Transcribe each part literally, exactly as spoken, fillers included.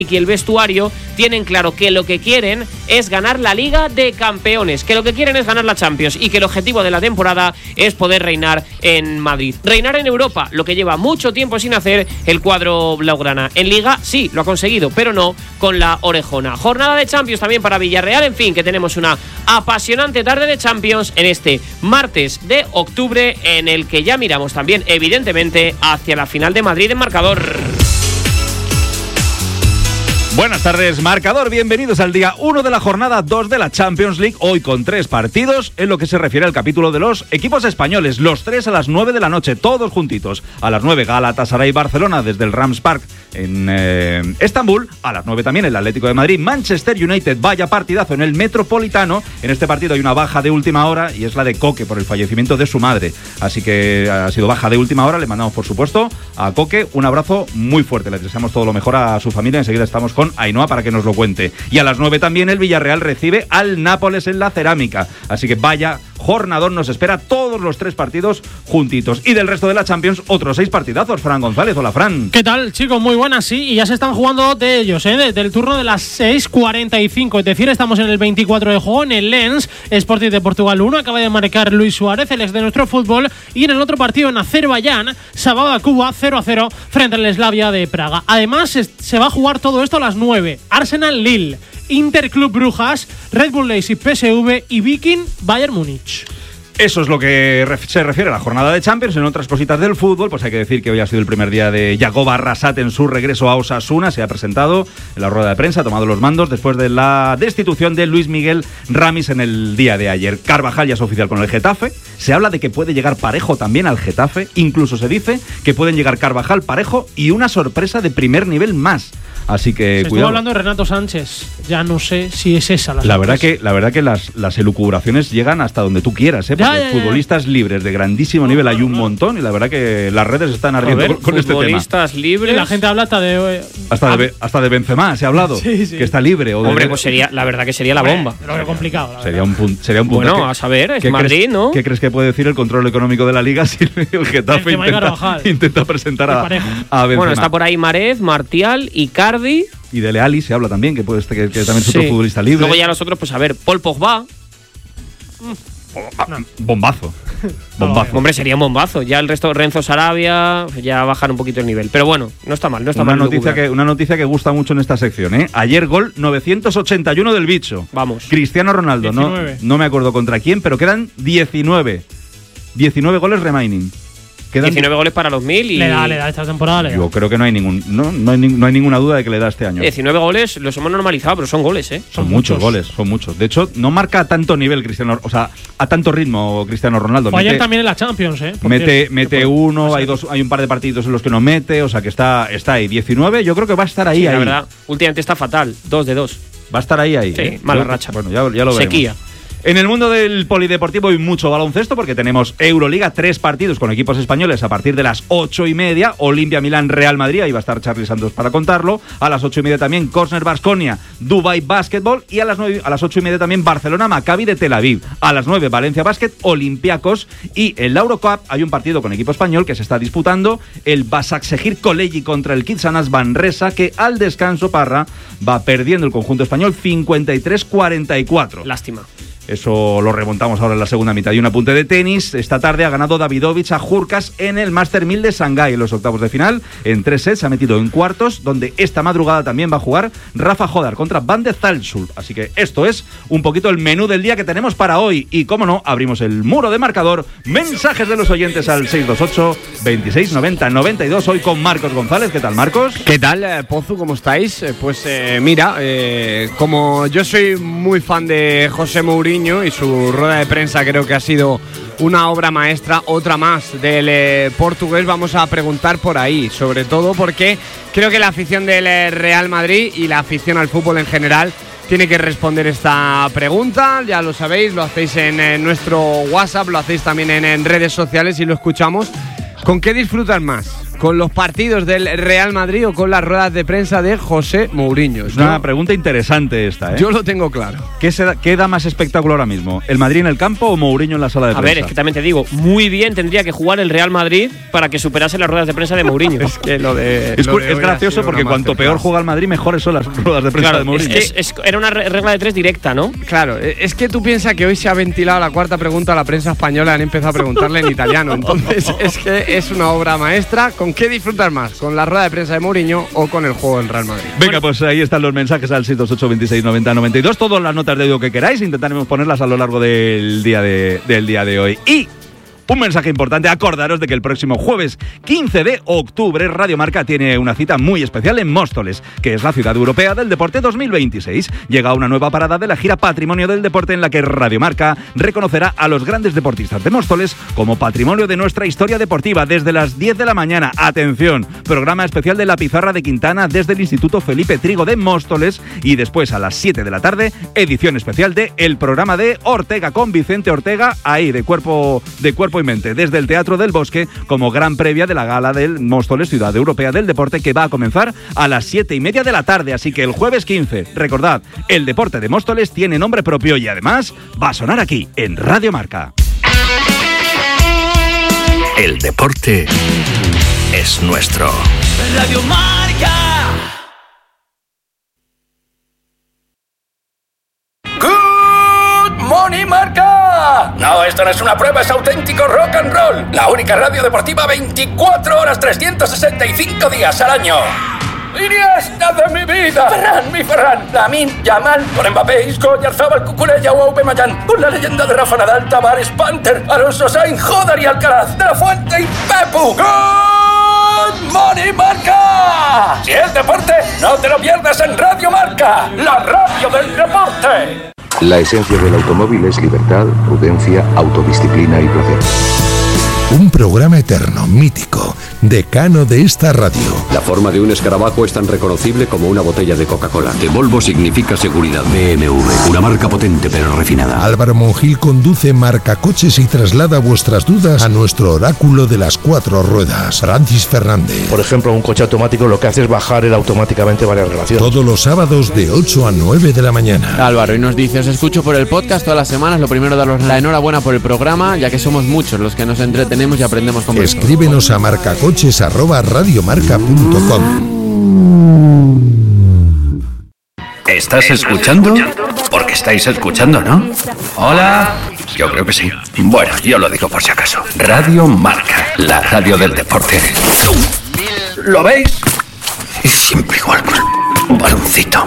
y el vestuario tienen claro que lo que quieren es ganar la Liga de Campeones, que lo que quieren es ganar la Champions y que el objetivo de la temporada es poder reinar en Madrid. Reinar en Europa, lo que lleva mucho tiempo sin hacer el cuadro blaugrana. En Liga sí, lo ha conseguido, pero no con la orejona. Jornada de Champions también para Villarreal, en fin, que tenemos una apasionante tarde de Champions en este martes de octubre, en el que ya miramos también, evidentemente, hacia la final de Madrid en marcador. Buenas tardes, marcador, bienvenidos al día uno de la jornada dos de la Champions League, hoy con tres partidos en lo que se refiere al capítulo de los equipos españoles, los tres a las nueve de la noche, todos juntitos. A las nueve Galatasaray Barcelona desde el Rams Park en eh, Estambul, a las nueve también el Atlético de Madrid Manchester United, vaya partidazo en el Metropolitano. En este partido hay una baja de última hora y es la de Coque por el fallecimiento de su madre, así que ha sido baja de última hora. Le mandamos por supuesto a Coque un abrazo muy fuerte, le deseamos todo lo mejor a su familia. Enseguida estamos con Ainhoa para que nos lo cuente. Y a las nueve también el Villarreal recibe al Nápoles en la Cerámica, así que vaya jornadón nos espera, todos los tres partidos juntitos. Y del resto de la Champions, otros seis partidazos. Fran González, hola Fran. ¿Qué tal, chicos? Muy buenas, sí, y ya se están jugando de ellos, ¿eh? Desde el turno de las seis cuarenta y cinco, es decir, estamos en el veinticuatro de juego en el Lens. Sporting de Portugal uno, acaba de marcar Luis Suárez, el ex de nuestro fútbol, y en el otro partido en Azerbaiyán, Sabah Cuba cero a cero frente al Slavia de Praga. Además, se va a jugar todo esto a las nueve. Arsenal Lille, Inter Club Brujas, Red Bull Leipzig P S V y Viking Bayern Múnich. Eso es lo que se refiere a la jornada de Champions. En otras cositas del fútbol, pues hay que decir que hoy ha sido el primer día de Yagoba Arrasate en su regreso a Osasuna. Se ha presentado en la rueda de prensa, ha tomado los mandos después de la destitución de Luis Miguel Ramis en el día de ayer. Carvajal ya es oficial con el Getafe. Se habla de que puede llegar Parejo también al Getafe. Incluso se dice que pueden llegar Carvajal, Parejo y una sorpresa de primer nivel más. Así que se cuidado. Estuvo hablando de Renato Sánchez. Ya no sé si es esa la La verdad que, la verdad que las, las elucubraciones llegan hasta donde tú quieras, ¿eh? Porque ya, ya, ya. futbolistas libres de grandísimo nivel hay un montón y la verdad que las redes están ardiendo con, con este tema. Futbolistas libres. La gente habla hasta de... Hasta de, hasta de Benzema se ha hablado. Sí, sí. Que está libre. O de, Hombre, pues sería, la verdad que sería la bomba. Pero es complicado. La sería, un pun, sería un punto. Bueno, que, a saber, es Madrid, crees, ¿no? ¿Qué crees que puede decir el control económico de la Liga si el Getafe intenta, intenta presentar a, a Benzema? Bueno, está por ahí Marez, Martial, Icardi. Y de Leali se habla también, que, puede, que, que también es sí. otro futbolista libre. Luego ya nosotros, pues a ver, Paul Pogba. No. Bombazo. Bombazo. No, hombre, sería un bombazo. Ya el resto, Renzo Sarabia, ya bajar un poquito el nivel. Pero bueno, no está mal, no está una mal. Noticia que, una noticia que gusta mucho en esta sección, ¿eh? Ayer gol novecientos ochenta y uno del bicho. Vamos. Cristiano Ronaldo, no, no me acuerdo contra quién, pero quedan diecinueve. diecinueve goles remaining. Quedan diecinueve goles para los mil y... Le da, le da esta temporada. Le da. Yo creo que no hay ningún no, no, hay, no hay ninguna duda de que le da este año. diecinueve goles los hemos normalizado, pero son goles, ¿eh? Son, son muchos goles, son muchos. De hecho, no marca a tanto nivel Cristiano, o sea, a tanto ritmo Cristiano Ronaldo. O ayer también en la Champions, ¿eh? Mete, mete uno, hay dos, hay un par de partidos en los que no mete, o sea que está, está ahí. diecinueve, yo creo que va a estar ahí, sí, ahí. La verdad, últimamente está fatal, dos de dos. Va a estar ahí, ahí. Sí, ¿eh? mala yo, racha. Bueno, ya, ya lo veremos. Sequía. En el mundo del polideportivo hay mucho baloncesto porque tenemos Euroliga, tres partidos con equipos españoles a partir de las ocho y media. Olimpia, Milán, Real Madrid, ahí va a estar Charly Santos para contarlo. A las ocho y media también Korsner, Baskonia, Dubai Basketball. Y a las, nueve, a las ocho y media también Barcelona, Maccabi de Tel Aviv. A las nueve Valencia Basket, Olympiacos. Y en la Eurocup hay un partido con equipo español que se está disputando, el Basaksehir Collegi contra el Kitsanas Manresa, que al descanso, Parra, va perdiendo el conjunto español cincuenta y tres cuarenta y cuatro. Lástima. Eso lo remontamos ahora en la segunda mitad. Y un apunte de tenis. Esta tarde ha ganado Davidovich a Jurkas en el Master mil de Shanghái en los octavos de final. En tres sets se ha metido en cuartos, donde esta madrugada también va a jugar Rafa Jodar contra Van de Zalschul. Así que esto es un poquito el menú del día que tenemos para hoy. Y como no, abrimos el muro de marcador. Mensajes de los oyentes al seis dos ocho, veintiséis noventa noventa y dos. Hoy con Marcos González. ¿Qué tal, Marcos? ¿Qué tal, eh, Pozu? ¿Cómo estáis? Eh, pues eh, mira, eh, como yo soy muy fan de José Mourinho y su rueda de prensa creo que ha sido una obra maestra, otra más del eh, portugués, vamos a preguntar por ahí, sobre todo porque creo que la afición del eh, Real Madrid y la afición al fútbol en general tiene que responder esta pregunta. Ya lo sabéis, lo hacéis en, en nuestro WhatsApp, lo hacéis también en, en redes sociales y lo escuchamos. ¿Con qué disfrutas más? ¿Con los partidos del Real Madrid o con las ruedas de prensa de José Mourinho? Es una pregunta interesante esta, ¿eh? Yo lo tengo claro. ¿Qué, se da, ¿Qué da más espectáculo ahora mismo? ¿El Madrid en el campo o Mourinho en la sala de A prensa? ver, es que también te digo, muy bien tendría que jugar el Real Madrid para que superase las ruedas de prensa de Mourinho. Es que lo de. Es, lo de es gracioso porque cuanto peor juega el Madrid, mejores son las ruedas de prensa claro, de Mourinho. Es, es, es, era una regla de tres directa, ¿no? Claro, es que tú piensas que hoy se ha ventilado la cuarta pregunta a la prensa española y han empezado a preguntarle en italiano. Entonces, es que es una obra maestra. ¿Con qué disfrutar más? ¿Con la rueda de prensa de Mourinho o con el juego del Real Madrid? Venga, pues ahí están los mensajes al seis dos ocho, veintiséis, noventa, noventa y dos. Todas las notas de audio que queráis. Intentaremos ponerlas a lo largo del día de, del día de hoy. Y un mensaje importante, acordaros de que el próximo jueves quince de octubre Radio Marca tiene una cita muy especial en Móstoles, que es la ciudad europea del deporte dos mil veintiséis. Llega una nueva parada de la gira Patrimonio del Deporte en la que Radio Marca reconocerá a los grandes deportistas de Móstoles como patrimonio de nuestra historia deportiva desde las diez de la mañana. Atención, programa especial de La Pizarra de Quintana desde el Instituto Felipe Trigo de Móstoles y después a las siete de la tarde, edición especial de El Programa de Ortega con Vicente Ortega, ahí de cuerpo de cuerpo desde el Teatro del Bosque como gran previa de la gala del Móstoles Ciudad Europea del Deporte, que va a comenzar a las siete y media de la tarde. Así que el jueves quince, recordad, el deporte de Móstoles tiene nombre propio y además va a sonar aquí en Radio Marca. El deporte es nuestro. Radio Marca. Good morning, Marca. No, esto no es una prueba, es auténtico rock and roll. La única radio deportiva veinticuatro horas, trescientos sesenta y cinco días al año. Iniesta de mi vida. Ferran, mi Ferran. Lamine, Yamal, con Mbappé, Isco, Oyarzabal, Cucurella o Aubameyang. Con la leyenda de Rafa Nadal, Tavares, Panther, Alonso Sainz, Joder y Alcaraz, De La Fuente y Pepu. Good morning, Marca. Si es deporte, no te lo pierdas en Radio Marca, la radio del deporte. La esencia del automóvil es libertad, prudencia, autodisciplina y placer. Un programa eterno, mítico, decano de esta radio. La forma de un escarabajo es tan reconocible como una botella de Coca-Cola. De Volvo significa seguridad. B M W, una marca potente pero refinada. Álvaro Monjil conduce Marcacoches y traslada vuestras dudas a nuestro oráculo de las cuatro ruedas, Francis Fernández. Por ejemplo, un coche automático lo que hace es bajar él automáticamente varias relaciones. Todos los sábados de ocho a nueve de la mañana. Álvaro, y nos dice, os escucho por el podcast todas las semanas. Lo primero, daros la enhorabuena por el programa, ya que somos muchos los que nos entretenemos y aprendemos con vosotros. Escríbenos a marcacoches arroba radiomarca punto com. ¿Estás escuchando? Porque estáis escuchando, ¿no? Hola. Yo creo que sí. Bueno, yo lo digo por si acaso. Radio Marca, la radio del deporte. ¿Lo veis? Y siempre igual con un baloncito.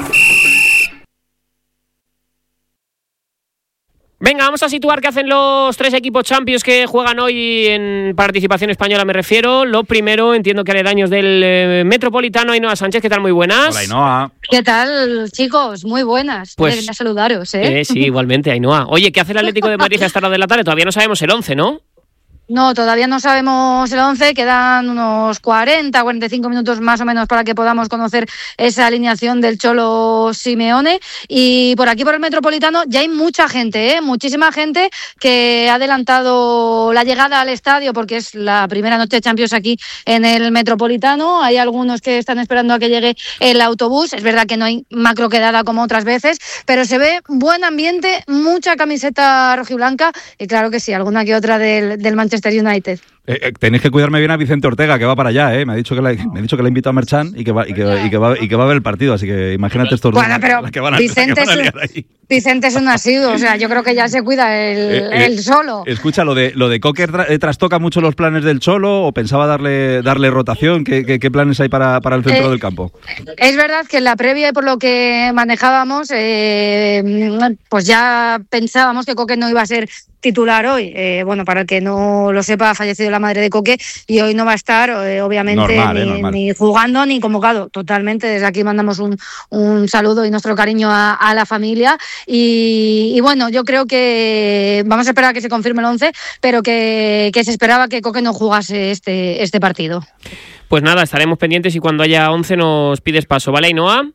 Venga, vamos a situar qué hacen los tres equipos Champions que juegan hoy en participación española, me refiero. Lo primero, entiendo que aledaños del eh, Metropolitano. Ainhoa Sánchez, ¿qué tal? Muy buenas. Hola, Ainhoa. ¿Qué tal, chicos? Muy buenas. Pues, Venga a saludaros, ¿eh? eh Sí, igualmente, Ainhoa. Oye, ¿qué hace el Atlético de Madrid a esta hora de la tarde? Todavía no sabemos el once, ¿no? No, todavía no sabemos el once, quedan unos cuarenta, cuarenta y cinco minutos más o menos para que podamos conocer esa alineación del Cholo Simeone. Y por aquí, por el Metropolitano, ya hay mucha gente, ¿eh? muchísima gente que ha adelantado la llegada al estadio porque es la primera noche de Champions aquí en el Metropolitano. Hay algunos que están esperando a que llegue el autobús. Es verdad que no hay macro quedada como otras veces, pero se ve buen ambiente, mucha camiseta rojiblanca y claro que sí, alguna que otra del, del Manchester United. Eh, eh, tenéis que cuidarme bien a Vicente Ortega, que va para allá, ¿eh? Me ha dicho que la, me ha dicho que la invito a Merchan y que va y que, y que va y que va a ver el partido, así que imagínate estos bueno, dos pero la que van a, Vicente, la que van a es liar un, ahí. Vicente es un asiduo, o sea, yo creo que ya se cuida el, eh, eh, el solo. Escucha, lo de lo de Coque tra, eh, trastoca mucho los planes del Cholo o pensaba darle darle rotación. ¿Qué, qué, qué planes hay para, para el centro eh, del campo? Es verdad que en la previa, por lo que manejábamos, eh, pues ya pensábamos que Coque no iba a ser titular hoy. Eh, bueno, para el que no lo sepa, ha fallecido la madre de Coque y hoy no va a estar, eh, obviamente, normal, ni, eh, ni jugando ni convocado. Totalmente. Desde aquí mandamos un, un saludo y nuestro cariño a, a la familia. Y, y bueno, yo creo que vamos a esperar a que se confirme el once, pero que, que se esperaba que Coque no jugase este, este partido. Pues nada, estaremos pendientes y cuando haya once nos pides paso, ¿vale, Ainhoa?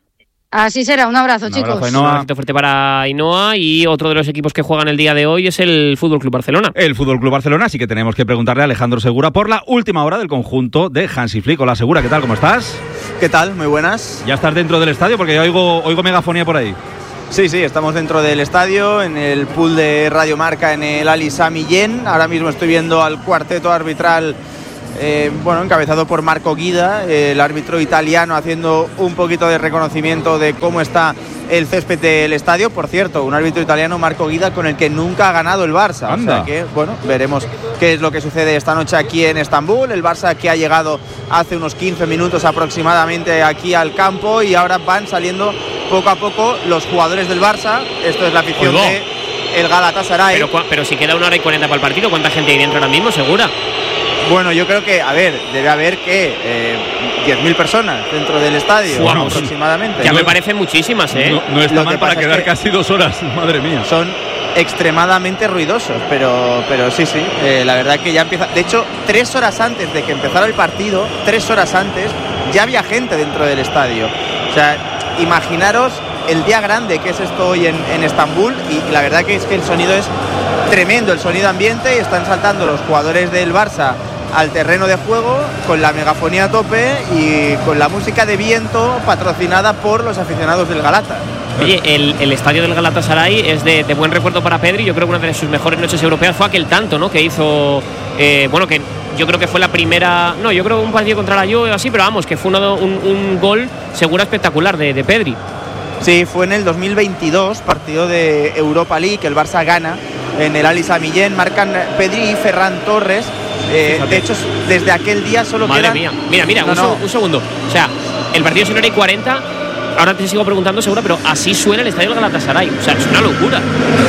Así será, un abrazo, Un chicos. abrazo, Un abrazo fuerte para Ainhoa. Y otro de los equipos que juegan el día de hoy es el Fútbol Club Barcelona. El Fútbol Club Barcelona, así que tenemos que preguntarle a Alejandro Segura por la última hora del conjunto de Hansi Flick. Hola, Segura, ¿qué tal? ¿Cómo estás? ¿Qué tal? Muy buenas. ¿Ya estás dentro del estadio? Porque yo oigo, oigo megafonía por ahí. Sí, sí, estamos dentro del estadio, en el pool de Radio Marca, en el Ali Sami Yen. Ahora mismo estoy viendo al cuarteto arbitral, eh, bueno, encabezado por Marco Guida, eh, el árbitro italiano, haciendo un poquito de reconocimiento de cómo está el césped del estadio. Por cierto, un árbitro italiano, Marco Guida, con el que nunca ha ganado el Barça. Anda. O sea que, bueno, veremos qué es lo que sucede esta noche aquí en Estambul. El Barça que ha llegado hace unos quince minutos aproximadamente aquí al campo, y ahora van saliendo poco a poco los jugadores del Barça. Esto es la afición Oigo. de el Galatasaray. Pero, cua- pero si queda una hora y cuarenta para el partido, ¿cuánta gente hay dentro ahora mismo? Segura. Bueno, yo creo que, a ver, debe haber que eh, diez mil personas dentro del estadio, Vamos. aproximadamente. Ya me parecen muchísimas, ¿eh? No, no está Lo mal que para pasa es quedar que casi dos horas, madre mía. Son extremadamente ruidosos, pero, pero sí, sí, eh, la verdad que ya empieza. De hecho, tres horas antes de que empezara el partido, tres horas antes, ya había gente dentro del estadio. O sea, imaginaros el día grande que es esto hoy en, en Estambul, y la verdad que es que el sonido es tremendo, el sonido ambiente, y están saltando los jugadores del Barça al terreno de juego con la megafonía a tope y con la música de viento patrocinada por los aficionados del Galata. Oye, el, el estadio del Galatasaray es de, de buen recuerdo para Pedri. Yo creo que una de sus mejores noches europeas fue aquel tanto, ¿no? Que hizo, eh, bueno, que yo creo que fue la primera, no, yo creo que un partido contra la Juve o así, pero vamos, que fue uno, un, un gol seguro espectacular de, de Pedri. Sí, fue en el dos mil veintidós, partido de Europa League, que el Barça gana en el Ali Sami Yen, marcan Pedri y Ferran Torres. Eh, de hecho, desde aquel día solo Madre quedan... mía. Mira, mira, No, un, no. seg- un segundo. O sea, el partido es una hora y cuarenta. Ahora te sigo preguntando, seguro, pero así suena el estadio del Galatasaray. O sea, es una locura.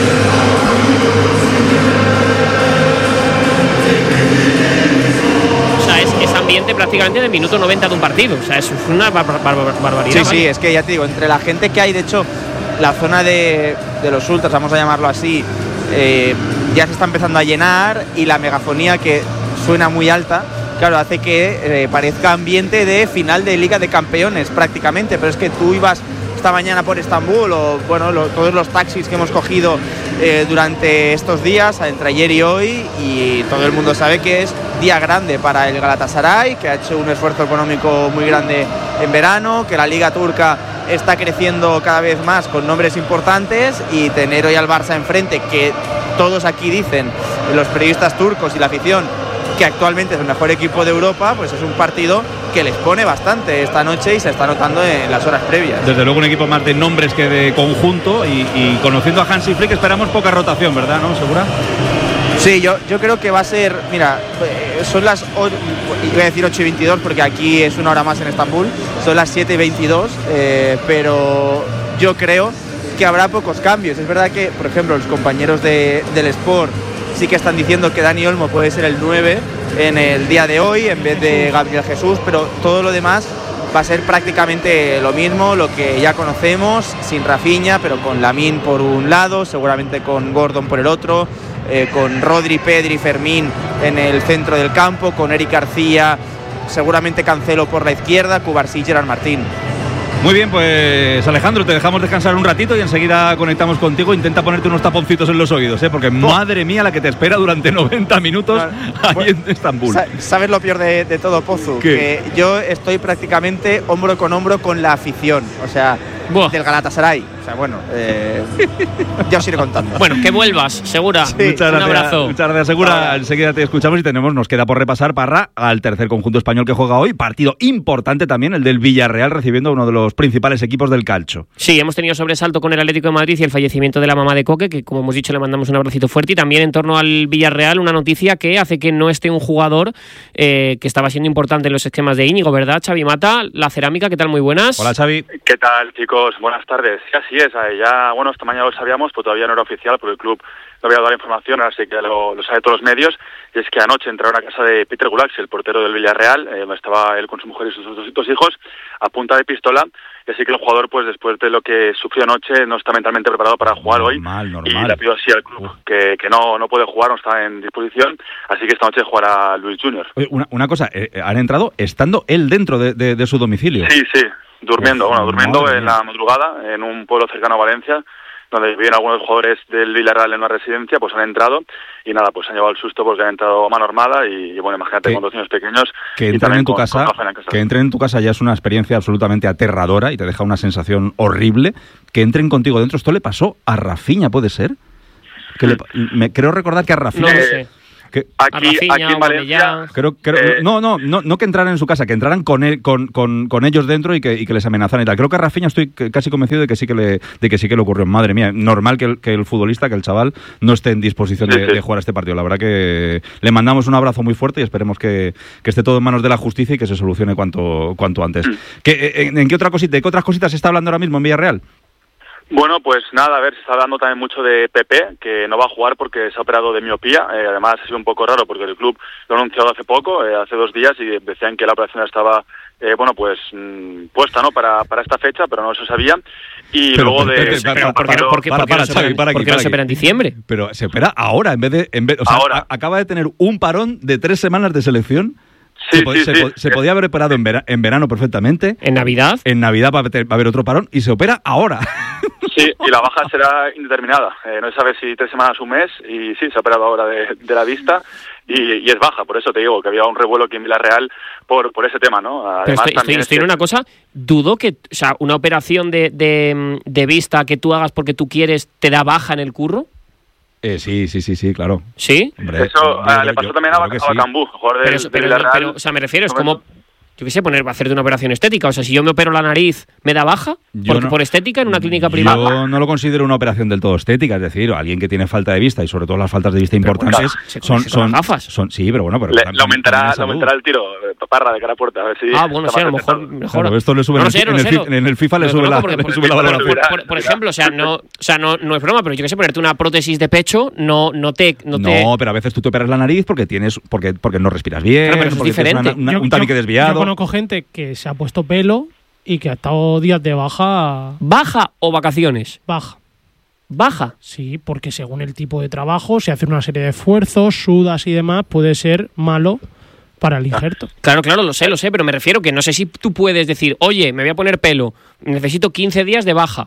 O sea, es, es ambiente prácticamente del minuto noventa de un partido. O sea, es una bar- bar- bar- barbaridad. Sí, sí, es que ya te digo, entre la gente que hay, de hecho, la zona de, de los ultras, vamos a llamarlo así, eh, ya se está empezando a llenar, y la megafonía, que suena muy alta, claro, hace que eh, parezca ambiente de final de Liga de Campeones prácticamente. Pero es que tú ibas esta mañana por Estambul, o bueno, lo- todos los taxis que hemos cogido eh, durante estos días, entre ayer y hoy, y todo el mundo sabe que es día grande para el Galatasaray, que ha hecho un esfuerzo económico muy grande en verano, que la Liga Turca está creciendo cada vez más con nombres importantes, y tener hoy al Barça enfrente, que todos aquí dicen, los periodistas turcos y la afición, que actualmente es el mejor equipo de Europa, pues es un partido que les pone bastante esta noche, y se está notando en las horas previas. Desde luego un equipo más de nombres que de conjunto, y, y conociendo a Hansi Flick esperamos poca rotación, ¿verdad? ¿No? ¿Segura? Sí, yo, yo creo que va a ser, mira, eh, son las, o- voy a decir ocho y veintidós porque aquí es una hora más en Estambul, son las siete y veintidós, eh, pero yo creo que habrá pocos cambios. Es verdad que, por ejemplo, los compañeros de, del Sport sí que están diciendo que Dani Olmo puede ser el nueve en el día de hoy en vez de Gabriel Jesús, pero todo lo demás va a ser prácticamente lo mismo, lo que ya conocemos, sin Rafinha, pero con Lamine por un lado, seguramente con Gordon por el otro, eh, con Rodri, Pedri, Fermín en el centro del campo, con Eric García, seguramente Cancelo por la izquierda, Cubarsí y Gerard Martín. Muy bien, pues Alejandro, te dejamos descansar un ratito y enseguida conectamos contigo. Intenta ponerte unos taponcitos en los oídos, ¿eh? Porque madre mía la que te espera durante noventa minutos ahí en Estambul. Sa- ¿Sabes lo peor de, de todo, Pozu? ¿Qué? Que yo estoy prácticamente hombro con hombro con la afición, o sea, del Galatasaray. O sea, bueno, eh, ya os iré contando. Bueno, que vuelvas, Segura. Muchas Un gracias, abrazo. muchas gracias, Segura. Enseguida te escuchamos y tenemos, nos queda por repasar, Parra, al tercer conjunto español que juega hoy. Partido importante también, el del Villarreal, recibiendo a uno de los principales equipos del calcio. Sí, hemos tenido sobresalto con el Atlético de Madrid y el fallecimiento de la mamá de Coque, que como hemos dicho le mandamos un abracito fuerte, y también en torno al Villarreal una noticia que hace que no esté un jugador eh, que estaba siendo importante en los esquemas de Íñigo, ¿verdad? Xavi Mata, La Cerámica, ¿qué tal? Muy buenas. Hola, Xavi. ¿Qué tal, chicos? Buenas tardes. Sí, así es. eh, Ya, bueno, esta mañana lo sabíamos, pero todavía no era oficial, porque el club no había dado la información, así que lo, lo sabe todos los medios. Y es que anoche entraron a casa de Peter Gulax, el portero del Villarreal, eh, donde estaba él con su mujer y sus dos, dos hijos, a punta de pistola. Y así que el jugador, pues después de lo que sufrió anoche, no está mentalmente preparado para jugar hoy. Normal, normal. Y le pidió así al club que, que no, no puede jugar, no está en disposición. Así que esta noche jugará Luis Junior. Oye, una, una cosa, eh, han entrado estando él dentro de, de- de su domicilio. Sí, sí. durmiendo, bueno, durmiendo Madre en mía. la madrugada en un pueblo cercano a Valencia, donde viven algunos jugadores del Villarreal en una residencia, pues han entrado y nada, pues han llevado el susto porque han entrado a mano armada y, y bueno, imagínate Que- con dos niños pequeños. Que y entren también en tu con- casa, con Rafael en casa. que entren en tu casa ya es una experiencia absolutamente aterradora y te deja una sensación horrible. Que entren contigo dentro. Esto le pasó a Rafinha, ¿puede ser? Que le pa- me creo recordar que a Rafinha. No lo sé. que- Aquí, aquí en Valencia, Creo, creo- eh, no, no, no, no que entraran en su casa, que entraran con, él- con, con, con ellos dentro y que, y que les amenazaran y tal. Creo que a Rafinha estoy c- casi convencido de que sí que le, de que sí que le ocurrió. Madre mía, normal que el, que el futbolista, que el chaval, no esté en disposición Sí, de, sí. de jugar este partido. La verdad que le mandamos un abrazo muy fuerte y esperemos que, que esté todo en manos de la justicia y que se solucione cuanto, cuanto antes. ¿Qué, en, en qué otra cosita, de qué otras cositas se está hablando ahora mismo en Villarreal? Bueno, pues nada, a ver, se está hablando también mucho de Pepe, que no va a jugar porque se ha operado de miopía. Eh, además, ha sido un poco raro porque el club lo ha anunciado hace poco, eh, hace dos días, y decían que la operación estaba, eh, bueno, pues mmm, puesta, ¿no?, para, para esta fecha, pero no se sabía. Y Pero, luego pero, de... pero, pero- ¿por qué no- por qué- Para, por qué no para, se Xavi, operan- para aquí, por qué no para se aquí. opera en diciembre? Pero se opera ahora, en vez de... En vez, o sea, Ahora. a- acaba de tener un parón de tres semanas de selección. Sí, se, po- sí, se, sí. po- se podía haber operado en, vera- en verano perfectamente. ¿En Navidad? En Navidad va a, haber, va a haber otro parón y se opera ahora. Sí, y la baja será indeterminada. Eh, no se sabe si tres semanas o un mes, y sí, se ha operado ahora de, de la vista, y, y es baja. Por eso te digo que había un revuelo aquí en Villarreal por, por ese tema, ¿no? Pero Además, estoy, estoy, también es estoy en que- una cosa, dudo que, o sea, una operación de, de, de vista que tú hagas porque tú quieres te da baja en el curro. Eh, sí, sí, sí, sí, claro. ¿Sí? Hombre, Eso yo- ah, yo- le pasó yo también a, creo que a sí. Bacambú, jugador del, Pero, eso- del pero, Villarreal. pero, o sea, me refiero, es ¿No ves? como, yo qué sé, poner, hacerte una operación estética. O sea, si yo me opero la nariz, ¿me da baja? Yo Por, no- por estética en una clínica privada. Yo no lo considero una operación del todo estética, es decir, alguien que tiene falta de vista y sobre todo las faltas de vista importantes se son, corrige con son las gafas. son sí, pero bueno, pero Le, también- le aumentará, también es le salud. aumentará el tiro, eh, parra de cara a puerta, a ver si... Ah, bueno, está sí, a lo más mejor acertado. mejora. Claro, esto le sube No en lo el- sé, no en lo el sé, FIFA en el FIFA le Lo sube conozco la- porque, le por- sube la por- valoración. por- por ejemplo, o sea, no, o sea no, no es broma, pero yo que sé, ponerte una prótesis de pecho no, no te... No, te No, pero a veces tú te operas la nariz porque tienes porque porque no respiras bien, Claro, pero eso es porque tienes diferente. una- una- Yo- un tabique yo- desviado. Yo conozco gente que se ha puesto pelo y que ha estado días de baja. ¿Baja o vacaciones? Baja. ¿Baja? Sí, porque según el tipo de trabajo, si haces una serie de esfuerzos, sudas y demás, puede ser malo para el injerto. Claro, claro, lo sé, lo sé, pero me refiero que no sé si tú puedes decir, oye, me voy a poner pelo, necesito quince días de baja.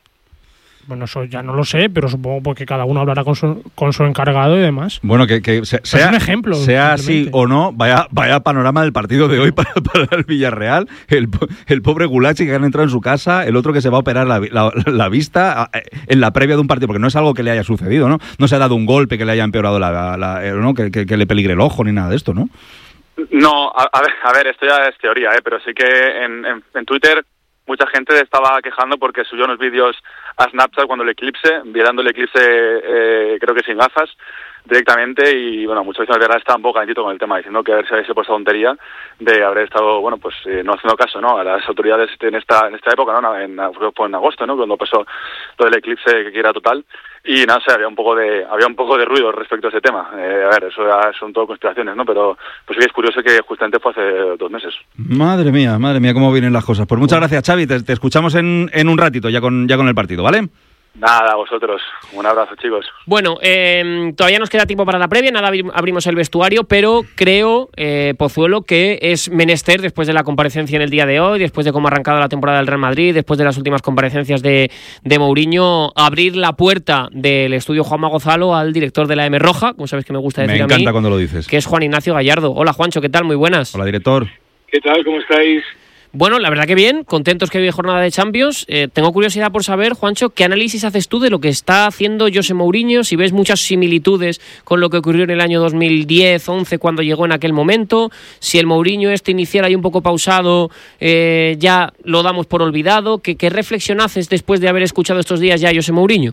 Bueno, eso ya no lo sé, pero supongo porque cada uno hablará con su, con su encargado y demás. Bueno, que, que se- Es sea, un ejemplo, sea así simplemente. o no, vaya, vaya panorama del partido de hoy para, para el Villarreal. El, po- el pobre Gulachi que han entrado en su casa, el otro que se va a operar la, vi- la- la vista a- en la previa de un partido, porque no es algo que le haya sucedido, ¿no? No se ha dado un golpe que le haya empeorado la, la- eh, ¿no? que, que- que le peligre el ojo ni nada de esto, ¿no? No, a, a ver, a ver, esto ya es teoría, ¿eh? Pero sí que en, en, en Twitter mucha gente estaba quejando porque subió unos vídeos a Snapchat cuando el eclipse, viendo el eclipse eh, creo que sin gafas directamente, y bueno, muchos vecinos de verdad estaban un poco calentito con el tema, diciendo que haberse hecho por esa tontería de haber estado, bueno, pues eh, no haciendo caso, ¿no?, a las autoridades en esta en esta época, ¿no?, en, fue en agosto, ¿no?, cuando pasó todo el eclipse que era total, y no sé, había un poco de había un poco de ruido respecto a ese tema. Eh, a ver, eso ya son todo conspiraciones, ¿no?, pero pues sí es curioso que justamente fue hace dos meses. Madre mía, madre mía, cómo vienen las cosas. Pues muchas gracias, Xavi. Te, te escuchamos en, en un ratito ya con, ya con el partido, ¿vale? Nada, a vosotros. Un abrazo, chicos. Bueno, eh, todavía nos queda tiempo para la previa, nada, abri- abrimos el vestuario, pero creo, eh, Pozuelo, que es menester, después de la comparecencia en el día de hoy, después de cómo ha arrancado la temporada del Real Madrid, después de las últimas comparecencias de, de Mourinho, abrir la puerta del estudio Juanma Gonzalo al director de la M Roja, como sabes que me gusta Me decir a encanta mí, cuando lo dices. que es Juan Ignacio Gallardo. Hola, Juancho, ¿qué tal? Muy buenas. Hola, director. ¿Qué tal? ¿Cómo estáis? Bueno, la verdad que bien, contentos que hoy hay jornada de Champions. Eh, tengo curiosidad por saber, Juancho, ¿qué análisis haces tú de lo que está haciendo José Mourinho? Si ves muchas similitudes con lo que ocurrió en el año dos mil diez once cuando llegó en aquel momento. Si el Mourinho este inicial ahí un poco pausado, eh, ya lo damos por olvidado. ¿Qué, qué reflexión haces después de haber escuchado estos días ya a José Mourinho?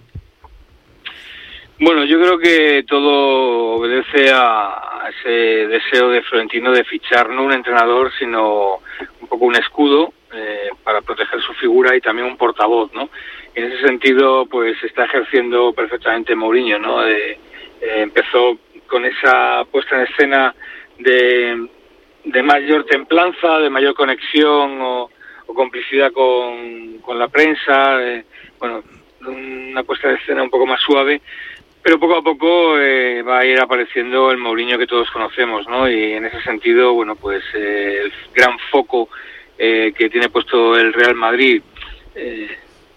Bueno, yo creo que todo obedece a ese deseo de Florentino de fichar no un entrenador, sino un poco un escudo eh, para proteger su figura y también un portavoz, ¿no? Y en ese sentido, pues está ejerciendo perfectamente Mourinho, ¿no? De, eh, empezó con esa puesta en escena de, de mayor templanza, de mayor conexión o, o complicidad con, con la prensa, eh, bueno, una puesta en escena un poco más suave. Pero poco a poco eh, va a ir apareciendo el Mourinho que todos conocemos, ¿no? Y en ese sentido, bueno, pues eh, el gran foco eh, que tiene puesto el Real Madrid, eh,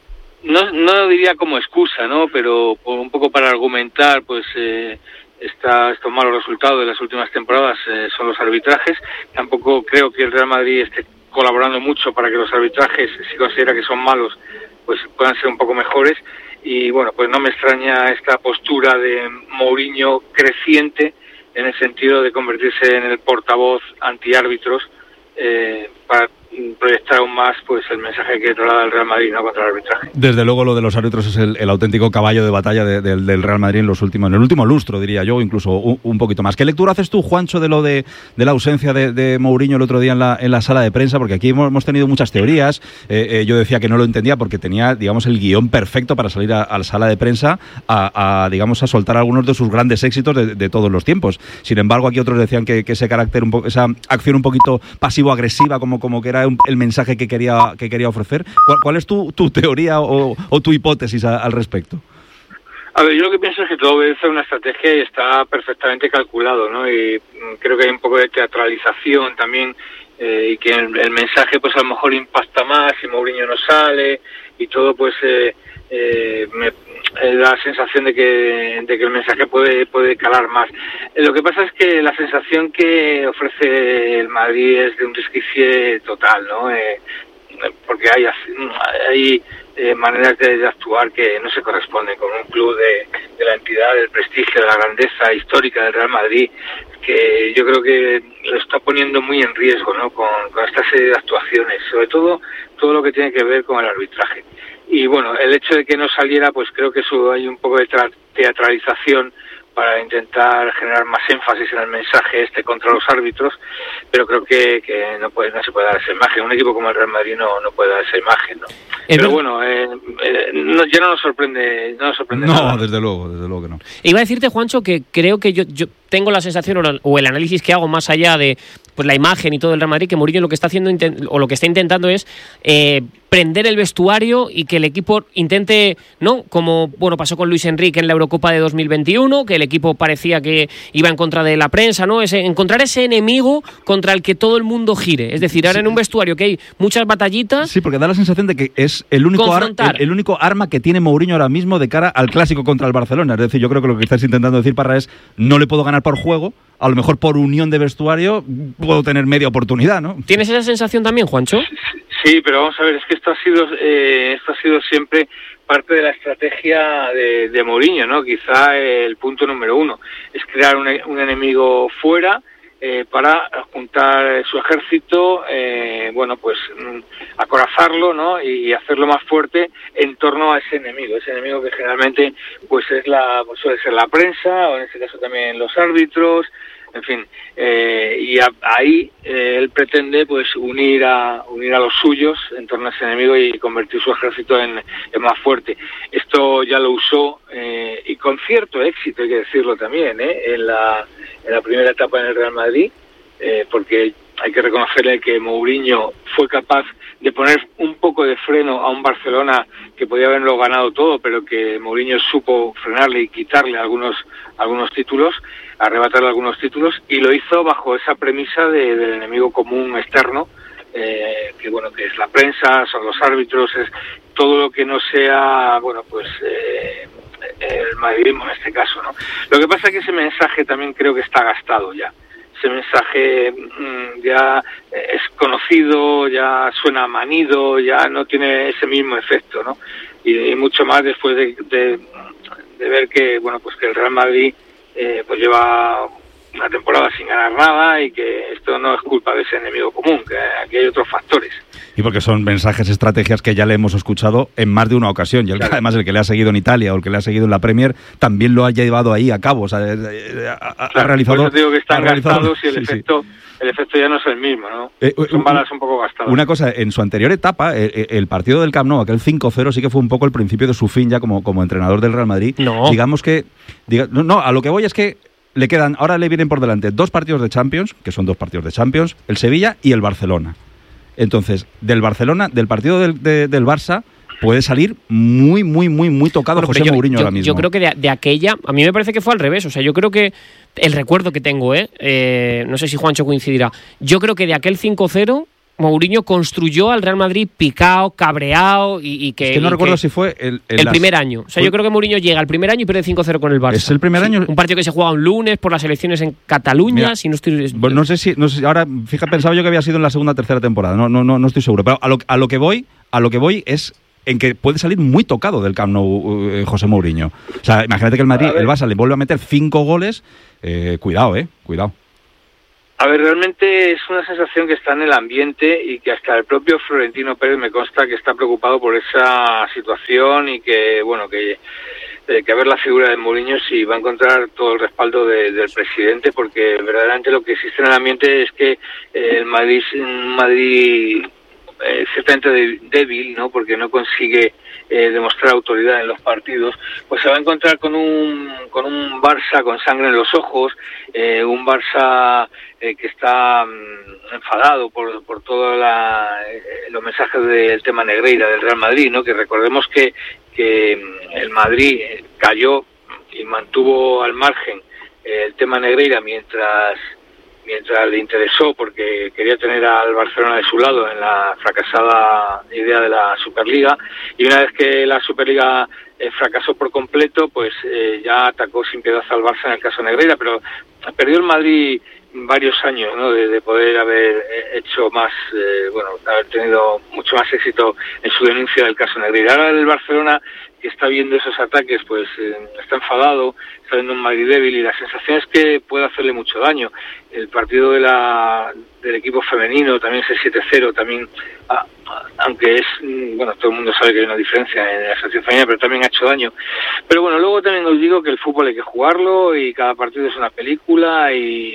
no, no diría como excusa, ¿no? Pero por, un poco para argumentar, pues eh, esta, estos malos resultados de las últimas temporadas eh, son los arbitrajes. Tampoco creo que el Real Madrid esté colaborando mucho para que los arbitrajes, si considera que son malos, pues puedan ser un poco mejores. Y bueno, pues no me extraña esta postura de Mourinho creciente en el sentido de convertirse en el portavoz antiárbitros eh, para proyectar aún más pues el mensaje que traslada el Real Madrid, ¿no?, contra el arbitraje. Desde luego lo de los árbitros es el, el auténtico caballo de batalla de, de, del Real Madrid en los últimos, en el último lustro, diría yo, incluso un, un poquito más. ¿Qué lectura haces tú, Juancho, de lo de, de la ausencia de, de Mourinho el otro día en la, en la sala de prensa? Porque aquí hemos, hemos tenido muchas teorías. Eh, eh, yo decía que no lo entendía porque tenía, digamos, el guión perfecto para salir a, a la sala de prensa a, a, digamos, a soltar algunos de sus grandes éxitos de, de todos los tiempos. Sin embargo, aquí otros decían que, que ese carácter, un po- esa acción un poquito pasivo-agresiva, como, como que era un, el mensaje que quería que quería ofrecer. ¿Cuál, cuál es tu, tu teoría o, o tu hipótesis a, al respecto? A ver, yo lo que pienso es que todo obedece a una estrategia y está perfectamente calculado, ¿no? Y creo que hay un poco de teatralización también eh, y que el, el mensaje pues a lo mejor impacta más si Mourinho no sale y todo, pues eh, eh, me eh, da la sensación de que de que el mensaje puede puede calar más. Eh, lo que pasa es que la sensación que ofrece el Madrid es de un desquicie total, ¿no? Eh, porque hay hay eh, maneras de, de actuar que no se corresponden con un club de, de la entidad, del prestigio, de la grandeza histórica del Real Madrid, que yo creo que lo está poniendo muy en riesgo, ¿no?, con, con esta serie de actuaciones, sobre todo todo lo que tiene que ver con el arbitraje. Y bueno, el hecho de que no saliera, pues creo que eso hay un poco de tra- teatralización para intentar generar más énfasis en el mensaje este contra los árbitros, pero creo que, que no puede no se puede dar esa imagen. Un equipo como el Real Madrid no, no puede dar esa imagen, ¿no? Pero bueno, eh, eh, no, ya no nos sorprende, no nos sorprende No, nada. desde luego, desde luego que no. Iba a decirte, Juancho, que creo que yo, yo tengo la sensación o el análisis que hago más allá de pues la imagen y todo el Real Madrid, que Mourinho lo que está haciendo o lo que está intentando es eh, prender el vestuario y que el equipo intente, ¿no?, como bueno pasó con Luis Enrique en la Eurocopa de dos mil veintiuno, que el equipo parecía que iba en contra de la prensa, ¿no? Ese, encontrar ese enemigo contra el que todo el mundo gire. Es decir, ahora sí, en un vestuario que hay muchas batallitas. Sí, porque da la sensación de que es el único, ar, el, el único arma que tiene Mourinho ahora mismo de cara al clásico contra el Barcelona. Es decir, yo creo que lo que estás intentando decir, Parra, es no le puedo ganar por juego, a lo mejor por unión de vestuario puedo tener media oportunidad, ¿no? ¿Tienes esa sensación también, Juancho? Sí, pero vamos a ver, es que esto ha sido eh, esto ha sido siempre parte de la estrategia de, de Mourinho, ¿no? Quizá el punto número uno es crear un, un enemigo fuera eh, para juntar su ejército, eh, bueno, pues acorazarlo, ¿no?, y hacerlo más fuerte en torno a ese enemigo, ese enemigo que generalmente pues es la pues suele ser la prensa, o en este caso también los árbitros. En fin, eh, y a, ahí eh, él pretende pues unir a unir a los suyos en torno a ese enemigo y convertir su ejército en, en más fuerte. Esto ya lo usó eh, y con cierto éxito, hay que decirlo también, eh, en la en la primera etapa en el Real Madrid, eh, porque hay que reconocerle que Mourinho fue capaz de poner un poco de freno a un Barcelona que podía haberlo ganado todo, pero que Mourinho supo frenarle y quitarle algunos algunos títulos, arrebatarle algunos títulos, y lo hizo bajo esa premisa de, del enemigo común externo, eh, que bueno, que es la prensa, son los árbitros, es todo lo que no sea, bueno, pues eh, el madridismo en este caso, ¿no? Lo que pasa es que ese mensaje también creo que está gastado ya. Ese mensaje mmm, ya es conocido, ya suena manido, ya no tiene ese mismo efecto, ¿no? Y, y mucho más después de, de, de ver que, bueno, pues que el Real Madrid eh, pues lleva una temporada sin ganar nada y que esto no es culpa de ese enemigo común, que aquí hay otros factores. Y porque son mensajes, estrategias que ya le hemos escuchado en más de una ocasión. Y el, claro, además el que le ha seguido en Italia o el que le ha seguido en la Premier también lo ha llevado ahí a cabo. O sea, ha, ha claro, realizado. Por eso digo que están gastados y el sí, efecto, sí. el efecto ya no es el mismo, ¿no? Eh, son balas un poco gastadas. Una cosa, en su anterior etapa, eh, el partido del Camp Nou, aquel cinco cero, sí que fue un poco el principio de su fin ya como, como entrenador del Real Madrid. No. Digamos que. Diga, no, no, a lo que voy es que le quedan, ahora le vienen por delante dos partidos de Champions, que son dos partidos de Champions, el Sevilla y el Barcelona. Entonces, del Barcelona, del partido del, de, del Barça, puede salir muy, muy, muy, muy tocado bueno, José yo, Mourinho yo, ahora mismo. Yo creo que de, de aquella, a mí me parece que fue al revés. O sea, yo creo que el recuerdo que tengo, ¿eh? eh no sé si Juancho coincidirá. Yo creo que de aquel cinco cero Mourinho construyó al Real Madrid picao, cabreado y, y que... Es que no y recuerdo que si fue el... El, el las... primer año. O sea, yo creo que Mourinho llega el primer año y pierde cinco cero con el Barça. ¿Es el primer año? Un partido que se juega un lunes por las elecciones en Cataluña, Mira, si no estoy... Bueno, no sé si... No sé, ahora, fíjate, pensaba yo que había sido en la segunda o tercera temporada. No, no, no, no estoy seguro. Pero a lo, a lo que voy, a lo que voy es en que puede salir muy tocado del Camp Nou eh, José Mourinho. O sea, imagínate que el Madrid, el Barça le vuelve a meter cinco goles. Eh, cuidado, eh, cuidado. A ver, realmente es una sensación que está en el ambiente y que hasta el propio Florentino Pérez me consta que está preocupado por esa situación y que, bueno, que, eh, que a ver la figura de Mourinho si va a encontrar todo el respaldo de, del presidente, porque verdaderamente lo que existe en el ambiente es que eh, el Madrid, Madrid eh, ciertamente débil, ¿no? Porque no consigue eh, demostrar autoridad en los partidos, pues se va a encontrar con un con un Barça con sangre en los ojos, eh, un Barça eh, que está mm, enfadado por por todos eh, los mensajes del tema Negreira del Real Madrid, ¿no? Que recordemos que que el Madrid cayó y mantuvo al margen eh, el tema Negreira mientras mientras le interesó, porque quería tener al Barcelona de su lado en la fracasada idea de la Superliga, y una vez que la Superliga eh, fracasó por completo, pues eh, ya atacó sin piedad al Barça en el caso Negreira, pero perdió el Madrid varios años, ¿no? de, de poder haber hecho más, eh, bueno, haber tenido mucho más éxito en su denuncia del caso Negreira. Ahora el Barcelona, que está viendo esos ataques, pues eh, está enfadado, está viendo un Madrid débil y la sensación es que puede hacerle mucho daño. El partido de la del equipo femenino, también ese siete cero, también, a, a, aunque es, bueno, todo el mundo sabe que hay una diferencia en la selección femenina, pero también ha hecho daño. Pero bueno, luego también os digo que el fútbol hay que jugarlo y cada partido es una película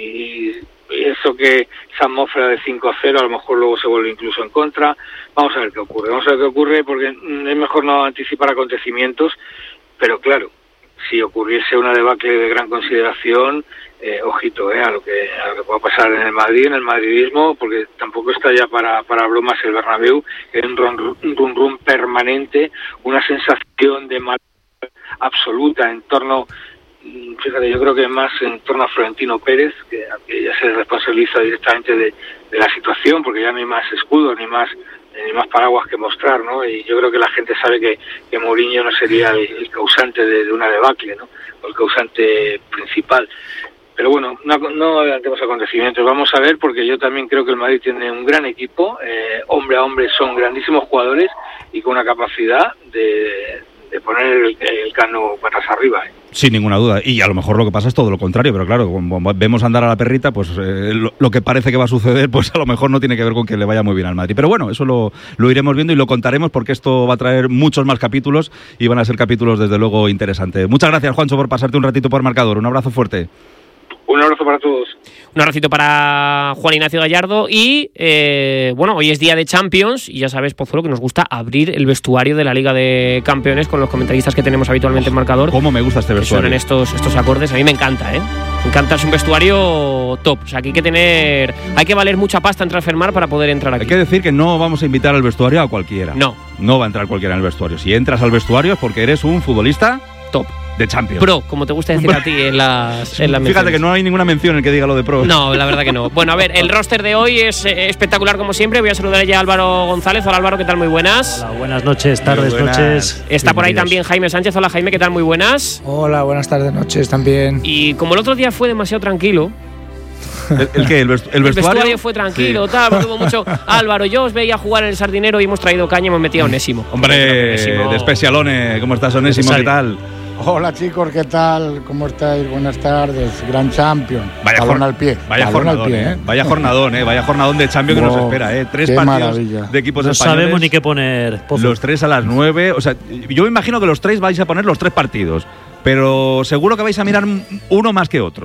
y, y eso que esa atmósfera de cinco cero a lo mejor luego se vuelve incluso en contra. Vamos a ver qué ocurre, vamos a ver qué ocurre porque es mejor no anticipar acontecimientos, pero claro, si ocurriese una debacle de gran consideración, eh, ojito eh, a lo que a lo que pueda pasar en el Madrid, en el madridismo, porque tampoco está ya para para bromas el Bernabéu, que es un run, un run, run permanente, una sensación de mal absoluta en torno, fíjate, yo creo que más en torno a Florentino Pérez, que, que ya se responsabiliza directamente de, de la situación, porque ya no hay más escudos ni más ni más paraguas que mostrar, ¿no? Y yo creo que la gente sabe que, que Mourinho no sería el, el causante de, de una debacle, ¿no? O el causante principal. Pero bueno, no, no adelantemos acontecimientos, vamos a ver, porque yo también creo que el Madrid tiene un gran equipo, eh, hombre a hombre son grandísimos jugadores y con una capacidad de, de poner el, el cano patas arriba, ¿eh? Sin ninguna duda. Y a lo mejor lo que pasa es todo lo contrario, pero claro, como vemos andar a la perrita, pues eh, lo, lo que parece que va a suceder, pues a lo mejor no tiene que ver con que le vaya muy bien al Madrid. Pero bueno, eso lo, lo iremos viendo y lo contaremos porque esto va a traer muchos más capítulos y van a ser capítulos desde luego interesantes. Muchas gracias, Juancho, por pasarte un ratito por Marcador. Un abrazo fuerte. Un abrazo para todos. Un abracito para Juan Ignacio Gallardo y, eh, bueno, hoy es día de Champions y ya sabes, Pozuelo, que nos gusta abrir el vestuario de la Liga de Campeones con los comentaristas que tenemos habitualmente en Marcador. ¿Cómo me gusta este vestuario? Suenan estos, estos acordes, a mí me encanta, ¿eh? Me encanta, es un vestuario top. O sea, aquí hay que tener, hay que valer mucha pasta en Transfermarkt para poder entrar aquí. Hay que decir que no vamos a invitar al vestuario a cualquiera. No. No va a entrar cualquiera en el vestuario. Si entras al vestuario es porque eres un futbolista top. De Champions. Pro, como te gusta decir a ti en las, en las Fíjate que no hay ninguna mención en que diga lo de pro. No, la verdad que no. Bueno, a ver, el roster de hoy es eh, espectacular como siempre. Voy a saludar ya a Álvaro González. Hola Álvaro, ¿qué tal? Muy buenas. Hola, buenas noches, tardes, buenas. noches. Está por ahí también Jaime Sánchez. Hola Jaime, ¿qué tal? Muy buenas. Hola, buenas tardes, noches también. Y como el otro día fue demasiado tranquilo. ¿El, el qué? ¿El, vestu el, el vestuario? vestuario fue tranquilo, sí. Tal, porque hubo mucho. Álvaro, yo os veía jugar en el Sardinero y hemos traído caña y hemos metido a Onésimo. Hombre, Onésimo. De Especialone, ¿cómo estás, Onésimo? ¿Qué tal? Hola chicos, ¿qué tal? ¿Cómo estáis? Buenas tardes. Gran Champion. Vaya Balón al pie. Vaya Balón jornadón, al pie, ¿eh? Vaya jornadón, ¿eh? Vaya jornadón de Champions wow, que nos espera, ¿eh? Tres partidos maravilla. de equipos no españoles. No sabemos ni qué poner. Pozo. Los tres a las nueve. O sea, yo me imagino que los tres vais a poner los tres partidos, pero seguro que vais a mirar uno más que otro.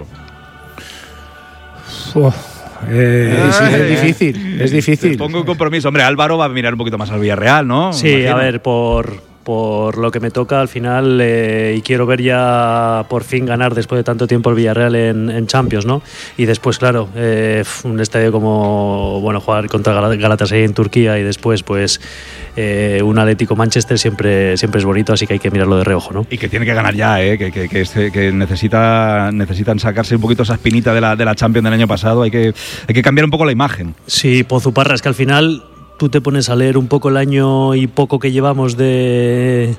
Uf. Eh, sí, es difícil, es difícil. Te pongo un compromiso. Hombre, Álvaro va a mirar un poquito más al Villarreal, ¿no? Sí, a ver, por... por lo que me toca al final eh, y quiero ver ya por fin ganar después de tanto tiempo el Villarreal en, en Champions, ¿no? Y después, claro, eh, un estadio como, bueno, jugar contra Galatasaray en Turquía y después, pues, eh, un Atlético Manchester siempre, siempre es bonito, así que hay que mirarlo de reojo, ¿no? Y que tiene que ganar ya, ¿eh? Que, que, que, este, que necesita, necesitan sacarse un poquito esa espinita de la, de la Champions del año pasado, hay que, hay que cambiar un poco la imagen. Sí, Pozuparra, es que al final tú te pones a leer un poco el año y poco que llevamos de,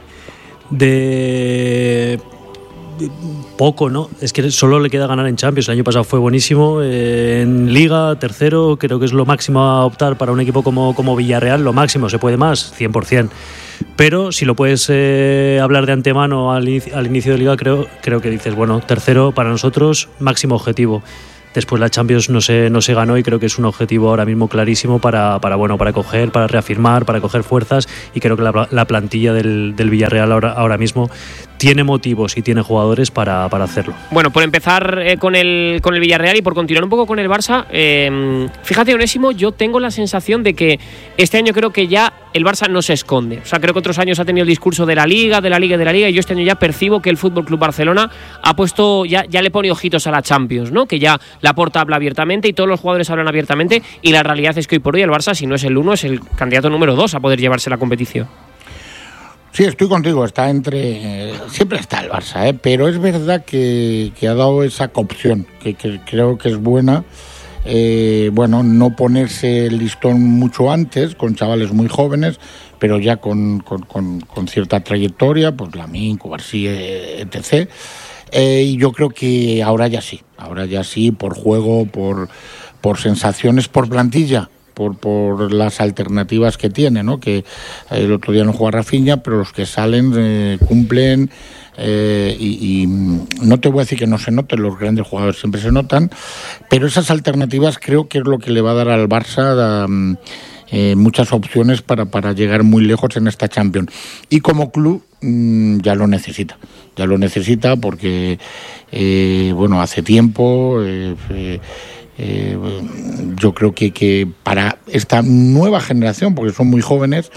de, de poco, ¿no? Es que solo le queda ganar en Champions. El año pasado fue buenísimo, eh, en Liga, tercero, creo que es lo máximo a optar para un equipo como, como Villarreal, lo máximo, se puede más, cien por ciento. Pero si lo puedes eh, hablar de antemano al, al inicio de Liga, creo, creo que dices, bueno, tercero para nosotros, máximo objetivo. Después la Champions no se, no se ganó y creo que es un objetivo ahora mismo clarísimo para, para, bueno, para coger, para reafirmar, para coger fuerzas, y creo que la, la plantilla del, del Villarreal ahora, ahora mismo tiene motivos y tiene jugadores para, para hacerlo. Bueno, por empezar eh, con, el, con el Villarreal y por continuar un poco con el Barça, eh, fíjate, Onésimo, yo tengo la sensación de que este año creo que ya el Barça no se esconde. O sea, creo que otros años ha tenido el discurso de la Liga, de la Liga, de la Liga, y yo este año ya percibo que el F C Barcelona ha puesto, ya, ya le pone ojitos a la Champions, ¿no? Que ya Laporta habla abiertamente y todos los jugadores hablan abiertamente, y la realidad es que hoy por hoy el Barça, si no es el uno, es el candidato número dos a poder llevarse la competición. Sí, estoy contigo, está entre... Eh, siempre está el Barça, ¿eh? Pero es verdad que, que ha dado esa opción, que, que creo que es buena. Eh, bueno, no ponerse el listón mucho antes, con chavales muy jóvenes, pero ya con, con, con, con cierta trayectoria, pues Lamine, Cubarsí, etcétera. Eh, y yo creo que ahora ya sí, ahora ya sí, por juego, por, por sensaciones, por plantilla. Por, por las alternativas que tiene, ¿no? Que el otro día no juega Rafinha, pero los que salen eh, cumplen, eh, y, y no te voy a decir que no se noten, los grandes jugadores siempre se notan, pero esas alternativas creo que es lo que le va a dar al Barça um, eh, muchas opciones para, para llegar muy lejos en esta Champions. Y como club um, ya lo necesita, ya lo necesita porque, eh, bueno, hace tiempo... Eh, eh, Eh, yo creo que, que para esta nueva generación, porque son muy jóvenes,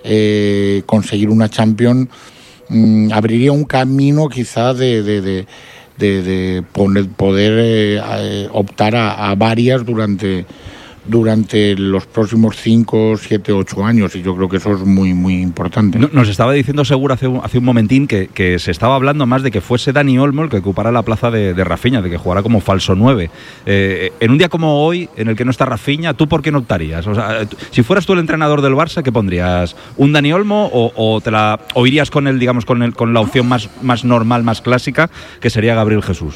eh, conseguir una Champions mmm, abriría un camino quizá de, de, de, de, de poner, poder eh, optar a, a varias durante durante los próximos cinco, siete, ocho años, y yo creo que eso es muy muy importante. Nos estaba diciendo Segura hace un, hace un momentín que, que se estaba hablando más de que fuese Dani Olmo el que ocupara la plaza de, de Rafinha, de que jugara como falso nueve. Eh, en un día como hoy, en el que no está Rafinha, ¿tú por qué no optarías? O sea, si fueras tú el entrenador del Barça, ¿qué pondrías? ¿Un Dani Olmo o, o te la o irías con el, digamos, con el, con la opción más, más normal, más clásica, que sería Gabriel Jesús?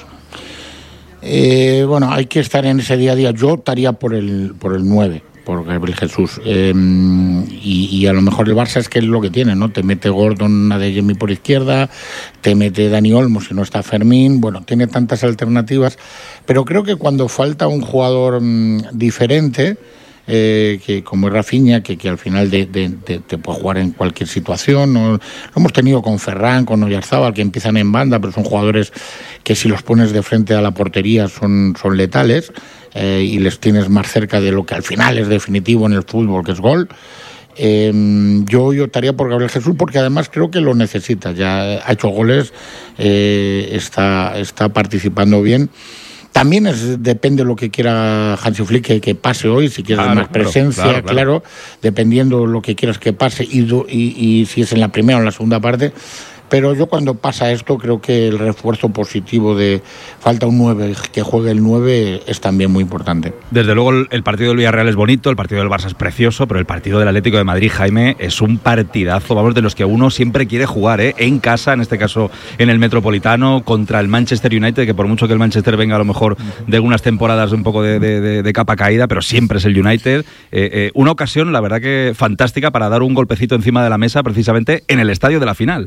Eh, bueno, hay que estar en ese día a día. Yo optaría por el por el nueve, por Gabriel Jesús. Eh, y, y a lo mejor el Barça es que es lo que tiene, ¿no? Te mete Gordon Adeyemi por izquierda, te mete Dani Olmo si no está Fermín. Bueno, tiene tantas alternativas. Pero creo que cuando falta un jugador mmm, diferente, eh, que como es Rafinha, que, que al final de, de, de, te puede jugar en cualquier situación, ¿no? Lo hemos tenido con Ferran, con Oyarzábal, que empiezan en banda, pero son jugadores que si los pones de frente a la portería son, son letales, eh, y les tienes más cerca de lo que al final es definitivo en el fútbol, que es gol. Eh, yo, yo optaría por Gabriel Jesús porque además creo que lo necesita, ya ha hecho goles, eh, está, está participando bien. También es, depende de lo que quiera Hansi Flick que, que pase hoy, si quieres claro, más presencia, claro, claro, claro, dependiendo de lo que quieras que pase y, y, y si es en la primera o en la segunda parte. Pero yo cuando pasa esto creo que el refuerzo positivo de falta un nueve, que juegue el nueve, es también muy importante. Desde luego el, el partido del Villarreal es bonito, el partido del Barça es precioso, pero el partido del Atlético de Madrid, Jaime, es un partidazo, vamos, de los que uno siempre quiere jugar, ¿eh? En casa, en este caso en el Metropolitano, contra el Manchester United, que por mucho que el Manchester venga a lo mejor de algunas temporadas un poco de, de, de, de capa caída, pero siempre es el United. Eh, eh, una ocasión, la verdad que fantástica para dar un golpecito encima de la mesa precisamente en el estadio de la final.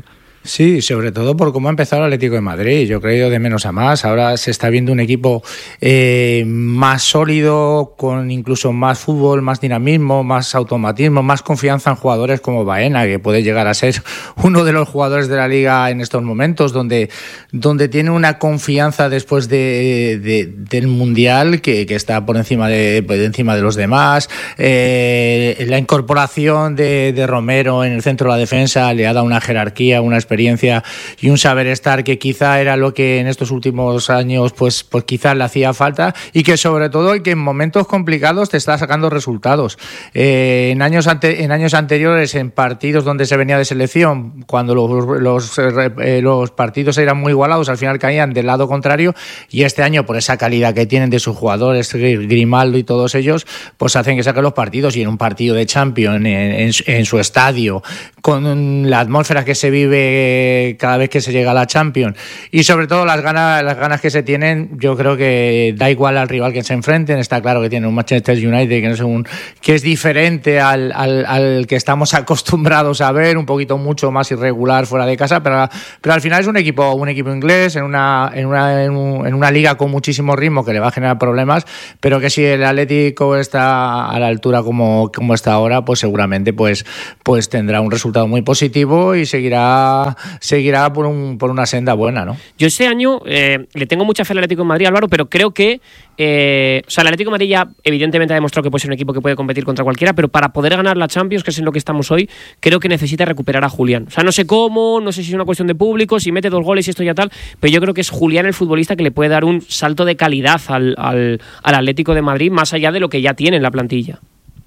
Sí, sobre todo por cómo ha empezado el Atlético de Madrid. Yo creo de menos a más. Ahora se está viendo un equipo eh, más sólido, con incluso más fútbol, más dinamismo, más automatismo, más confianza en jugadores como Baena, que puede llegar a ser uno de los jugadores de la Liga en estos momentos, donde, donde tiene una confianza después de, de, del Mundial que, que está por encima de, por encima de los demás. Eh, la incorporación de, de Romero en el centro de la defensa le ha dado una jerarquía, una experiencia y un saber estar que quizá era lo que en estos últimos años pues, pues quizás le hacía falta, y que sobre todo y que en momentos complicados te está sacando resultados. Eh, en, años ante, en años anteriores, en partidos donde se venía de selección, cuando los, los, eh, los partidos eran muy igualados, al final caían del lado contrario, y este año por esa calidad que tienen de sus jugadores, Grimaldo y todos ellos, pues hacen que saquen los partidos, y en un partido de Champions en, en, en su estadio, con la atmósfera que se vive cada vez que se llega a la Champions, y sobre todo las ganas las ganas que se tienen, yo creo que da igual al rival que se enfrenten. Está claro que tiene un Manchester United que no es un que es diferente al, al, al que estamos acostumbrados a ver, un poquito mucho más irregular fuera de casa, pero, pero al final es un equipo un equipo inglés en una en una en, un, en una liga con muchísimo ritmo que le va a generar problemas, pero que si el Atlético está a la altura como, como está ahora, pues seguramente pues pues tendrá un resultado muy positivo y seguirá seguirá por, un, por una senda buena, ¿no? Yo este año eh, le tengo mucha fe al Atlético de Madrid, Álvaro, pero creo que eh, o sea, el Atlético de Madrid ya evidentemente ha demostrado que puede ser un equipo que puede competir contra cualquiera, pero para poder ganar la Champions, que es en lo que estamos hoy, creo que necesita recuperar a Julián. O sea, no sé cómo, no sé si es una cuestión de público, si mete dos goles y esto ya tal, pero yo creo que es Julián el futbolista que le puede dar un salto de calidad al, al, al Atlético de Madrid, más allá de lo que ya tiene en la plantilla.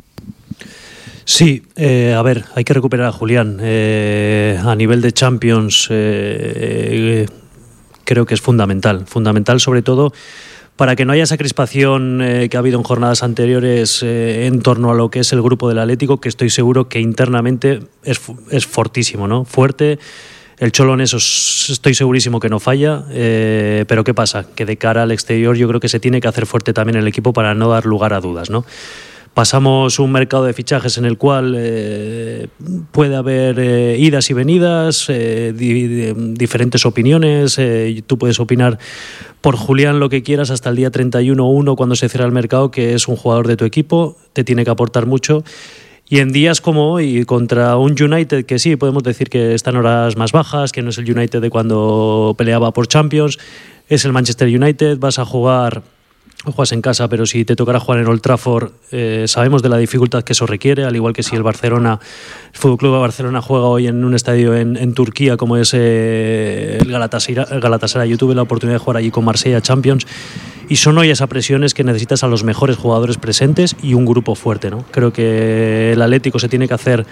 Sí, eh, a ver, hay que recuperar a Julián. Eh, a nivel de Champions, eh, eh, creo que es fundamental. Fundamental sobre todo para que no haya esa crispación eh, que ha habido en jornadas anteriores eh, en torno a lo que es el grupo del Atlético, que estoy seguro que internamente es, es fortísimo, ¿no? Fuerte. El Cholo en eso estoy segurísimo que no falla, eh, pero ¿qué pasa? Que de cara al exterior yo creo que se tiene que hacer fuerte también el equipo para no dar lugar a dudas, ¿no? Pasamos un mercado de fichajes en el cual eh, puede haber eh, idas y venidas, eh, di, di, diferentes opiniones. Eh, tú puedes opinar por Julián lo que quieras hasta el día treinta y uno uno cuando se cierra el mercado, que es un jugador de tu equipo, te tiene que aportar mucho. Y en días como hoy, contra un United que sí, podemos decir que está en horas más bajas, que no es el United de cuando peleaba por Champions, es el Manchester United, vas a jugar... Juegas en casa, pero si te tocará jugar en Old Trafford, eh, sabemos de la dificultad que eso requiere, al igual que si el Barcelona, el Fútbol Club Barcelona juega hoy en un estadio en, en Turquía como es eh, el Galatasaray, el Galatasaray. Yo tuve la oportunidad de jugar allí con Marsella Champions, y son hoy esas presiones que necesitas a los mejores jugadores presentes y un grupo fuerte, ¿no? Creo que el Atlético se tiene que hacer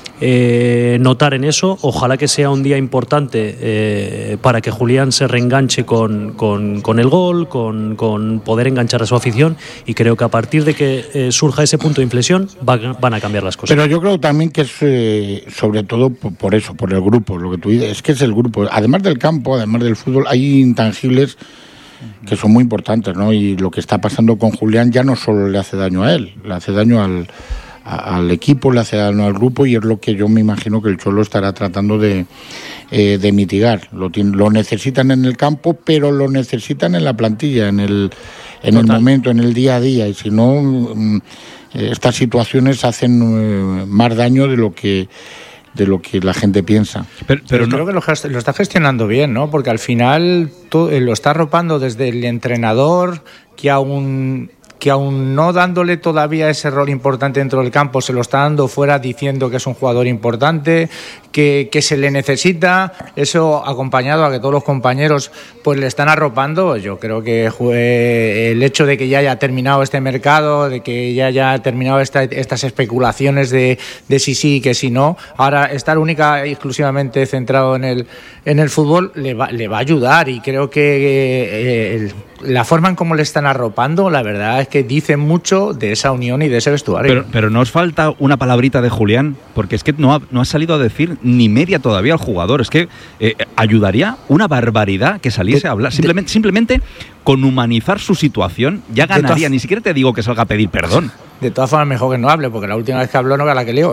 Eh, notar en eso. Ojalá que sea un día importante eh, para que Julián se reenganche con, con, con el gol, con, con poder enganchar a su afición, y creo que a partir de que eh, surja ese punto de inflexión va, van a cambiar las cosas. Pero yo creo también que es eh, sobre todo por, por eso, por el grupo, lo que tú dices, es que es el grupo, además del campo, además del fútbol, hay intangibles que son muy importantes, ¿no? Y lo que está pasando con Julián ya no solo le hace daño a él, le hace daño al al equipo, le hace daño al grupo, y es lo que yo me imagino que el Cholo estará tratando de, eh, de mitigar. Lo, lo necesitan en el campo, pero lo necesitan en la plantilla, en el, en el momento, en el día a día, y si no, estas situaciones hacen eh, más daño de lo que de lo que la gente piensa. Pero, pero no... creo que lo, lo está gestionando bien, ¿no? Porque al final tú, eh, lo está arropando desde el entrenador, que aún que aún no dándole todavía ese rol importante dentro del campo, se lo está dando fuera, diciendo que es un jugador importante, que, que se le necesita. Eso acompañado a que todos los compañeros pues le están arropando. Yo creo que eh, el hecho de que ya haya terminado este mercado, de que ya haya terminado esta, estas especulaciones de, de si sí y que si no, ahora estar única y exclusivamente centrado en el, en el fútbol le va, le va a ayudar, y creo que eh, el, la forma en cómo le están arropando, la verdad es que dice mucho de esa unión y de ese vestuario. Pero, pero ¿no os falta una palabrita de Julián? Porque es que no ha, no ha salido a decir ni media todavía al jugador. Es que eh, ayudaría una barbaridad que saliese de, a hablar. Simplemente, de, simplemente con humanizar su situación ya ganaría. Ni siquiera te digo que salga a pedir perdón. De todas formas, mejor que no hable, porque la última vez que habló no era la que lió, ¿eh?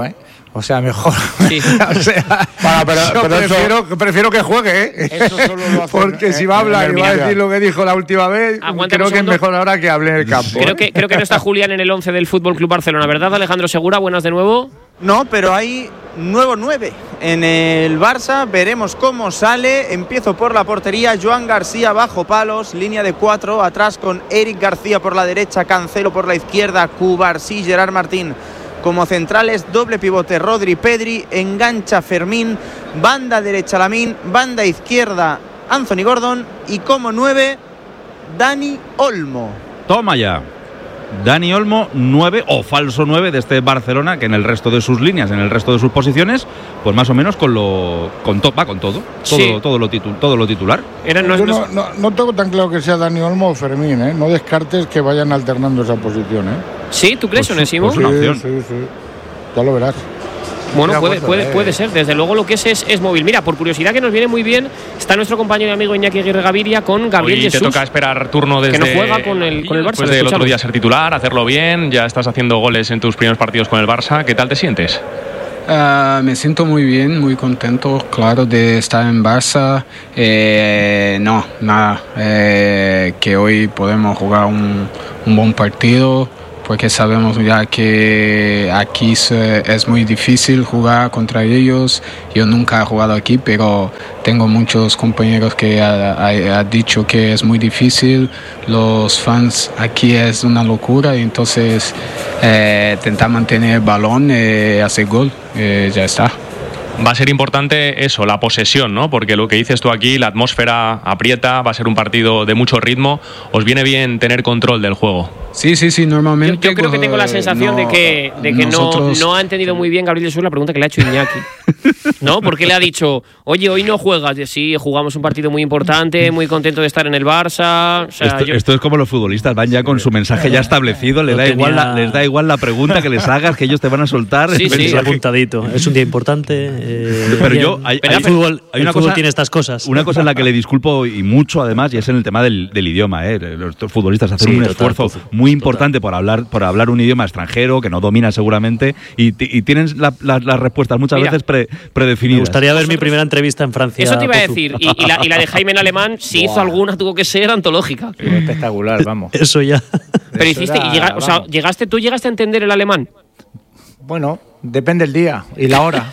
O sea, mejor. Sí. o sea, Para, pero, yo pero eso- prefiero, prefiero que juegue, ¿eh? Eso solo lo hacen Porque en- si va a en hablar el y va a Mundial. decir lo que dijo la última vez, Aguanta creo un que es segundo. mejor ahora que hable en el campo. Creo ¿eh? que, creo que no está Julián en el once del Fútbol Club Barcelona, ¿verdad, Alejandro Segura? Buenas de nuevo. No, pero hay nuevo nueve en el Barça. Veremos cómo sale. Empiezo por la portería. Joan García bajo palos. Línea de cuatro. Atrás con Eric García por la derecha. Cancelo por la izquierda. Cubarsí, Gerard Martín como centrales. Doble pivote Rodri, Pedri. Engancha Fermín. Banda derecha Lamine. Banda izquierda Anthony Gordon. Y como nueve Dani Olmo. Toma ya. Dani Olmo, nueve o falso nueve de este Barcelona, que en el resto de sus líneas, en el resto de sus posiciones, pues más o menos con lo con to, va con todo, todo, Sí. todo, lo, titu, todo lo titular. Era, no, Yo no- no, no, no tengo tan claro que sea Dani Olmo o Fermín, ¿eh? No descartes que vayan alternando esa posición, ¿eh? ¿Sí? ¿Tú crees, Pues- Onésimo? pues una Sí, opción. sí, sí. Ya lo verás. Bueno, Estoy de puede, acuerdo, puede, eh. puede ser. Desde luego lo que es, es es móvil. Mira, por curiosidad que nos viene muy bien, está nuestro compañero y amigo Iñaki Aguirre Gaviria con Gabriel Hoy te Jesús. toca esperar turno desde que no juega con el, con el Barça. después del escuchadlo. otro día ser titular, hacerlo bien, ya estás haciendo goles en tus primeros partidos con el Barça. ¿Qué tal te sientes? Ah, me siento muy bien, muy contento, claro, de estar en Barça. Eh, no, nada, eh, que hoy podemos jugar un, un buen partido, porque sabemos ya que aquí se- es muy difícil jugar contra ellos. Yo nunca he jugado aquí, pero tengo muchos compañeros que han dicho que es muy difícil. Los fans aquí es una locura, y entonces eh, intentar mantener el balón, eh, hacer gol, eh, ya está. Va a ser importante eso, la posesión, ¿no? Porque lo que dices tú aquí, la atmósfera aprieta, va a ser un partido de mucho ritmo. ¿Os viene bien tener control del juego? Sí, sí, sí, normalmente. Yo creo que tengo la pues, sensación no, de que, de que no, nosotros- no ha entendido muy bien Gabriel Jesús la pregunta que le ha hecho Iñaki. ¿No? Porque le ha dicho, oye, hoy no juegas. Y sí, jugamos un partido muy importante, muy contento de estar en el Barça. O sea, esto, yo- esto es como los futbolistas, van ya con su mensaje ya establecido, le Lo da tenía- igual la, les da igual la pregunta que les hagas, que ellos te van a soltar. Sí, el sí, mensaje. apuntadito. Es un día importante. eh, Pero bien. yo, hay, el hay- fútbol, hay el una fútbol cosa, tiene estas cosas. Una cosa en la que le disculpo y mucho, además, y es en el tema del, del idioma. ¿eh? Los futbolistas hacen Sí, un total, esfuerzo total. muy importante por hablar, por hablar un idioma extranjero que no domina seguramente y, ti- y tienen la- la- las respuestas muchas Mira, veces pre- Me predefinidas. gustaría ver mi primera entrevista en Francia. Eso te iba a Pozu. decir. Y, y la, y la de Jaime en alemán, si hizo alguna, tuvo que ser antológica. Espectacular, vamos. Eso ya. Pero Eso hiciste, era, y llega- o sea, vamos. llegaste, ¿tú llegaste a entender el alemán? Bueno, depende el día y la hora.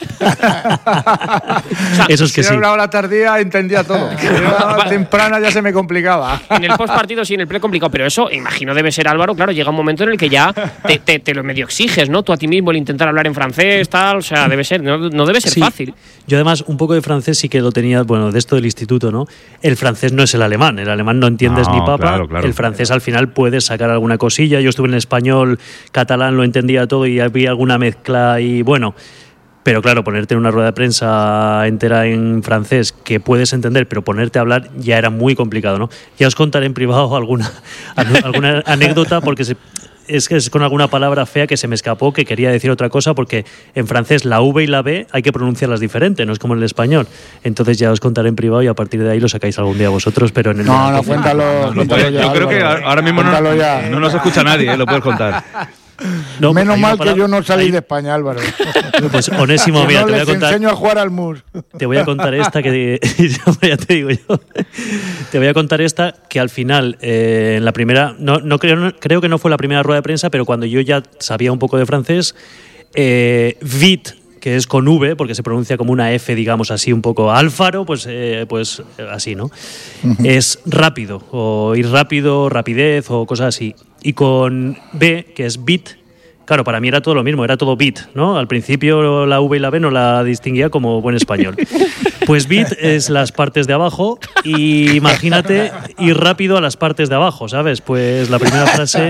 Eso es que si sí. era una hora tardía, entendía todo. Si era una hora temprana, ya se me complicaba. En el postpartido sí, en el pre complicado, pero eso, imagino, debe ser, Álvaro, claro, llega un momento en el que ya te, te- te lo medio exiges, ¿no? Tú a ti mismo el intentar hablar en francés, tal, o sea, debe ser, no, no debe ser Sí. fácil. Yo además un poco de francés sí que lo tenía, bueno, de esto del instituto, ¿no? El francés no es el alemán, el alemán no entiendes No, ni papa, claro, claro. el francés al final puedes sacar alguna cosilla, yo estuve en español, catalán, lo entendía todo y había alguna mezcla y bueno, pero claro, ponerte en una rueda de prensa entera en francés que puedes entender, pero ponerte a hablar ya era muy complicado, ¿no? Ya os contaré en privado alguna, alguna anécdota porque se... Es que es con alguna palabra fea que se me escapó, que quería decir otra cosa, porque en francés la V y la B hay que pronunciarlas diferente, no es como en el español. Entonces ya os contaré en privado y a partir de ahí lo sacáis algún día vosotros, pero en el No, no, cuéntalo. cuéntalo ya, Yo creo que Álvaro. ahora mismo no, Cuéntalo ya. no nos escucha nadie, ¿eh? Lo puedes contar. No, Menos hay una mal que palabra- yo no salí hay- de España, Álvaro. Pues Onésimo, Que mira, no te voy a les contar. enseño a jugar al mus. Te voy a contar esta que ya te digo yo. Te voy a contar esta que al final eh, en la primera no, no creo no- creo que no fue la primera rueda de prensa, pero cuando yo ya sabía un poco de francés, eh, vite, que es con V, porque se pronuncia como una F, digamos así, un poco Alfaro, pues, eh, pues eh, así, ¿no? Es rápido, o ir rápido, rapidez, o cosas así. Y con B, que es bit, claro, para mí era todo lo mismo, era todo bit, ¿no? Al principio la V y la B no la distinguía como buen español. Pues bit es las partes de abajo y imagínate ir rápido a las partes de abajo, ¿sabes? Pues la primera frase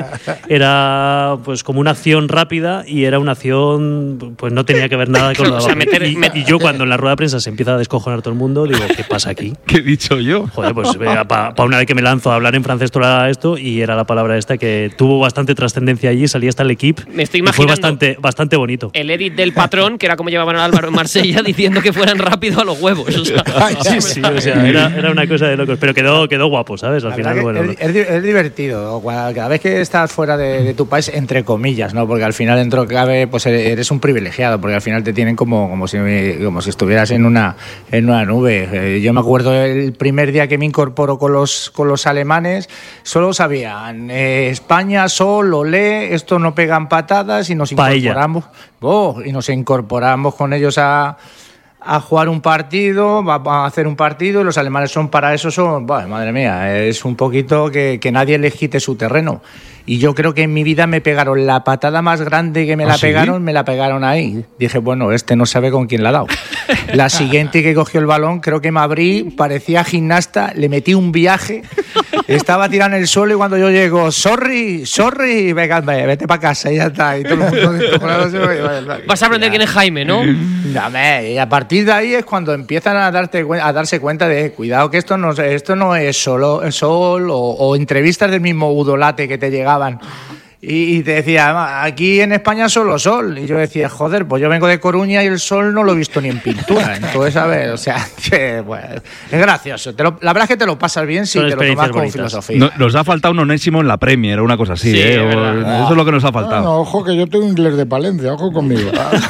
era pues como una acción rápida y era una acción, pues no tenía que ver nada con lo de O sea, abajo. meter- y, met- y yo cuando en la rueda de prensa se empieza a descojonar todo el mundo, digo, ¿qué pasa aquí? ¿Qué he dicho yo? Joder, pues para una vez que me lanzo a hablar en francés todo esto y era la palabra esta que tuvo bastante trascendencia allí, salía hasta el equipo. Me estoy y fue imaginando bastante, bastante bonito. el edit del patrón, que era como llevaban a Álvaro en Marsella, diciendo que fueran rápido a los huevos. O sea, sí, sí, o sea, era, era una cosa de locos. Pero quedó, quedó guapo, ¿sabes? Al final, bueno. Es, es, es divertido. Cada vez que estás fuera de, de tu país, entre comillas, ¿no? Porque al final, dentro cabe, pues eres un privilegiado, porque al final te tienen como, como, si, como si estuvieras en una, en una nube. Yo me acuerdo el primer día que me incorporo con los, con los alemanes, solo sabían eh, España, sol, olé, esto no pegan patadas, y nos incorporamos, oh, y nos incorporamos con ellos a, a jugar un partido, va a hacer un partido, y los alemanes son para eso, son, bueno, madre mía, es un poquito que, que nadie les quite su terreno. Y yo creo que en mi vida me pegaron la patada más grande que me ¿Ah, la pegaron, sí? me la pegaron ahí. Dije, bueno, este no sabe con quién la ha dado. La siguiente que cogió el balón, creo que me abrí, parecía gimnasta, le metí un viaje, estaba tirando en el suelo, y cuando yo llego, sorry, sorry, venga, vete para casa, y ya está. Y todo el mundo descojonado. Vas a aprender quién es Jaime, ¿no? Dame, y a partir de ahí es cuando empiezan a, darte, a darse cuenta de, cuidado que esto no, esto no es solo sol o, o entrevistas del mismo Udolate que te llegaban. Y te decía, aquí en España solo sol. Y yo decía, joder, pues yo vengo de Coruña y el sol no lo he visto ni en pintura. Entonces, a ver, o sea, que, bueno, es gracioso. Te lo, la verdad es que te lo pasas bien si te lo tomas con filosofía. No, nos ha faltado un onésimo en la Premier, una cosa así, sí, ¿eh? O, eso es lo que nos ha faltado. No, no, ojo que yo tengo inglés de Palencia, ojo conmigo.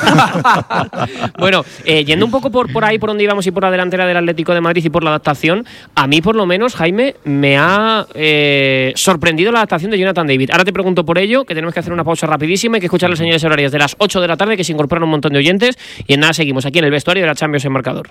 Bueno, eh, yendo un poco por, por ahí, por donde íbamos y por la delantera del Atlético de Madrid y por la adaptación, a mí por lo menos, Jaime, me ha eh, sorprendido la adaptación de Jonathan David. Ahora te pregunto por ello, que tenemos que hacer una pausa rapidísima y que escuchar las señales horarias de las ocho de la tarde, que se incorporan un montón de oyentes, y en nada seguimos aquí en el vestuario de la Champions en Marcador.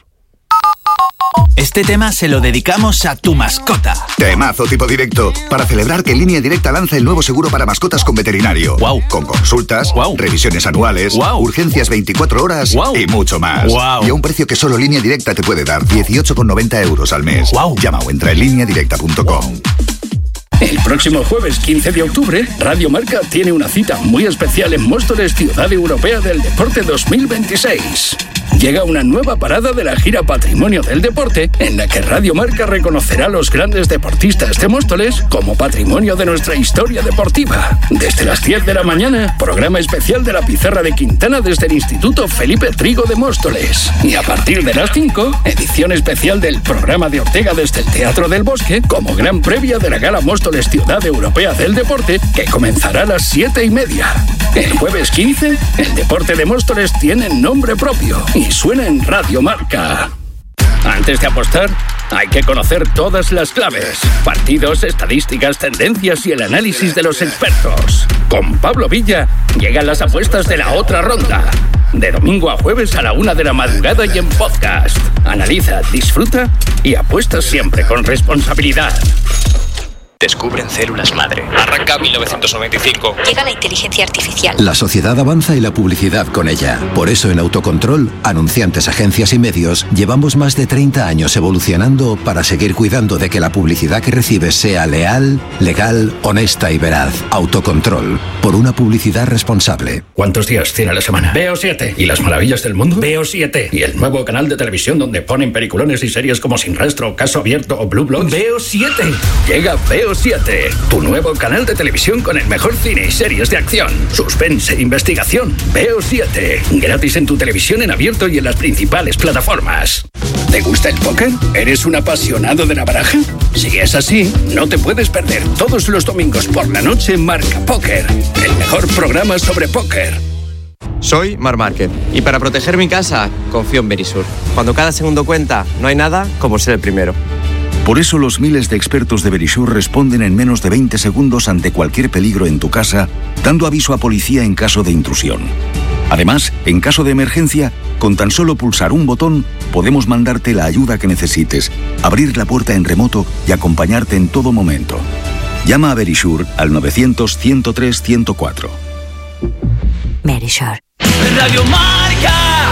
Este tema se lo dedicamos a tu mascota. Temazo tipo directo, para celebrar que Línea Directa lanza el nuevo seguro para mascotas con veterinario. Wow. Con consultas, wow. revisiones anuales, wow. urgencias veinticuatro horas wow. y mucho más. Wow. Y a un precio que solo Línea Directa te puede dar, dieciocho con noventa euros al mes. Wow. Llama o entra en línea directa punto com. Wow. El próximo jueves quince de octubre, Radio Marca tiene una cita muy especial en Móstoles, Ciudad Europea del Deporte dos mil veintiséis. Llega una nueva parada de la gira Patrimonio del Deporte, en la que Radio Marca reconocerá a los grandes deportistas de Móstoles como patrimonio de nuestra historia deportiva. Desde las diez de la mañana, programa especial de la Pizarra de Quintana desde el Instituto Felipe Trigo de Móstoles. Y a partir de las cinco, edición especial del programa de Ortega desde el Teatro del Bosque, como gran previa de la Gala Móstoles Ciudad Europea del Deporte, que comenzará a las siete y media. El jueves quince, el deporte de Móstoles tiene nombre propio y suena en Radio Marca. Antes de apostar, hay que conocer todas las claves, partidos, estadísticas, tendencias y el análisis de los expertos. Con Pablo Villa llegan las apuestas de la otra ronda. De domingo a jueves a la una de la madrugada y en podcast. Analiza, disfruta y apuesta siempre con responsabilidad. Descubren células madre. Arranca mil novecientos noventa y cinco. Llega la inteligencia artificial. La sociedad avanza y la publicidad con ella. Por eso en Autocontrol, anunciantes, agencias y medios, llevamos más de treinta años evolucionando para seguir cuidando de que la publicidad que recibes sea leal, legal, honesta y veraz. Autocontrol. Por una publicidad responsable. ¿Cuántos días tiene la semana? B O siete. ¿Y las maravillas del mundo? B O siete. ¿Y el nuevo canal de televisión donde ponen peliculones y series como Sin Rastro, Caso Abierto o Blue Bloods? B O siete. Llega B O siete, tu nuevo canal de televisión con el mejor cine y series de acción, suspense e investigación. B O siete, gratis en tu televisión en abierto y en las principales plataformas. ¿Te gusta el póker? ¿Eres un apasionado de la baraja? Si es así, no te puedes perder todos los domingos por la noche Marca Póker, el mejor programa sobre póker. Soy Marc Márquez y para proteger mi casa confío en Verisur. Cuando cada segundo cuenta, no hay nada como ser el primero. Por eso los miles de expertos de Verisur responden en menos de veinte segundos ante cualquier peligro en tu casa, dando aviso a policía en caso de intrusión. Además, en caso de emergencia, con tan solo pulsar un botón, podemos mandarte la ayuda que necesites, abrir la puerta en remoto y acompañarte en todo momento. Llama a Verisur al novecientos, ciento tres, ciento cuatro. Verisur. Radio Marca.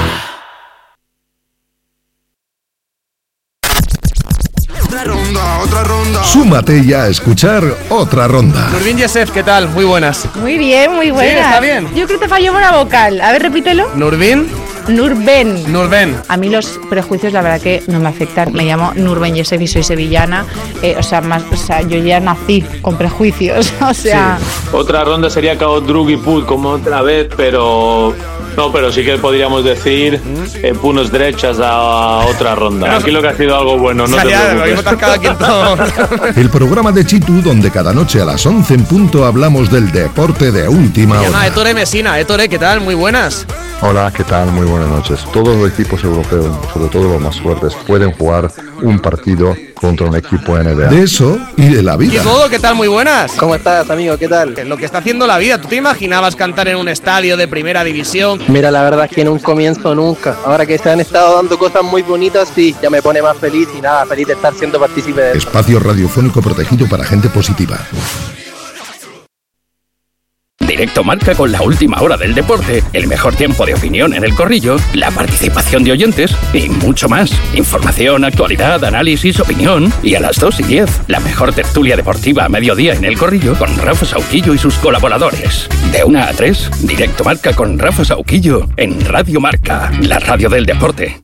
Otra ronda, otra ronda. Súmate ya a escuchar Otra Ronda. Nurbin Yesef, ¿qué tal? Muy buenas. Muy bien, muy buenas. Sí, está bien. Yo creo que te falló una vocal. A ver, repítelo. Nurbin. Nurben. Nurben. A mí los prejuicios, la verdad que no me afectan. Me llamo Nurben Yesef y soy sevillana. Eh, o sea, más, o sea, yo ya nací con prejuicios. O sea. Sí. Otra ronda sería Kao Drug y Put como otra vez, pero No, pero sí que podríamos decir eh, punos derechas a otra ronda. Tranquilo que ha sido algo bueno, no te preocupes. El programa de Chitu, donde cada noche a las once en punto hablamos del deporte de última hora. Llama Ettore Messina. Ettore, ¿qué tal? Muy buenas. Hola, ¿qué tal? Muy buenas noches. Todos los equipos europeos, sobre todo los más fuertes, pueden jugar un partido contra un equipo N B A. De eso y de la vida. ¿Y todo? ¿Qué tal? Muy buenas. ¿Cómo estás, amigo? ¿Qué tal? Lo que está haciendo la vida. ¿Tú te imaginabas cantar en un estadio de primera división? Mira, la verdad es que en un comienzo nunca. Ahora que se han estado dando cosas muy bonitas, sí, ya me pone más feliz y nada, feliz de estar siendo partícipe de esto. Espacio radiofónico protegido para gente positiva. Directo Marca con la última hora del deporte, el mejor tiempo de opinión en el corrillo, la participación de oyentes y mucho más. Información, actualidad, análisis, opinión. Y a las dos y diez, la mejor tertulia deportiva a mediodía en el corrillo con Rafa Sauquillo y sus colaboradores. De una a tres, Directo Marca con Rafa Sauquillo en Radio Marca, la radio del deporte.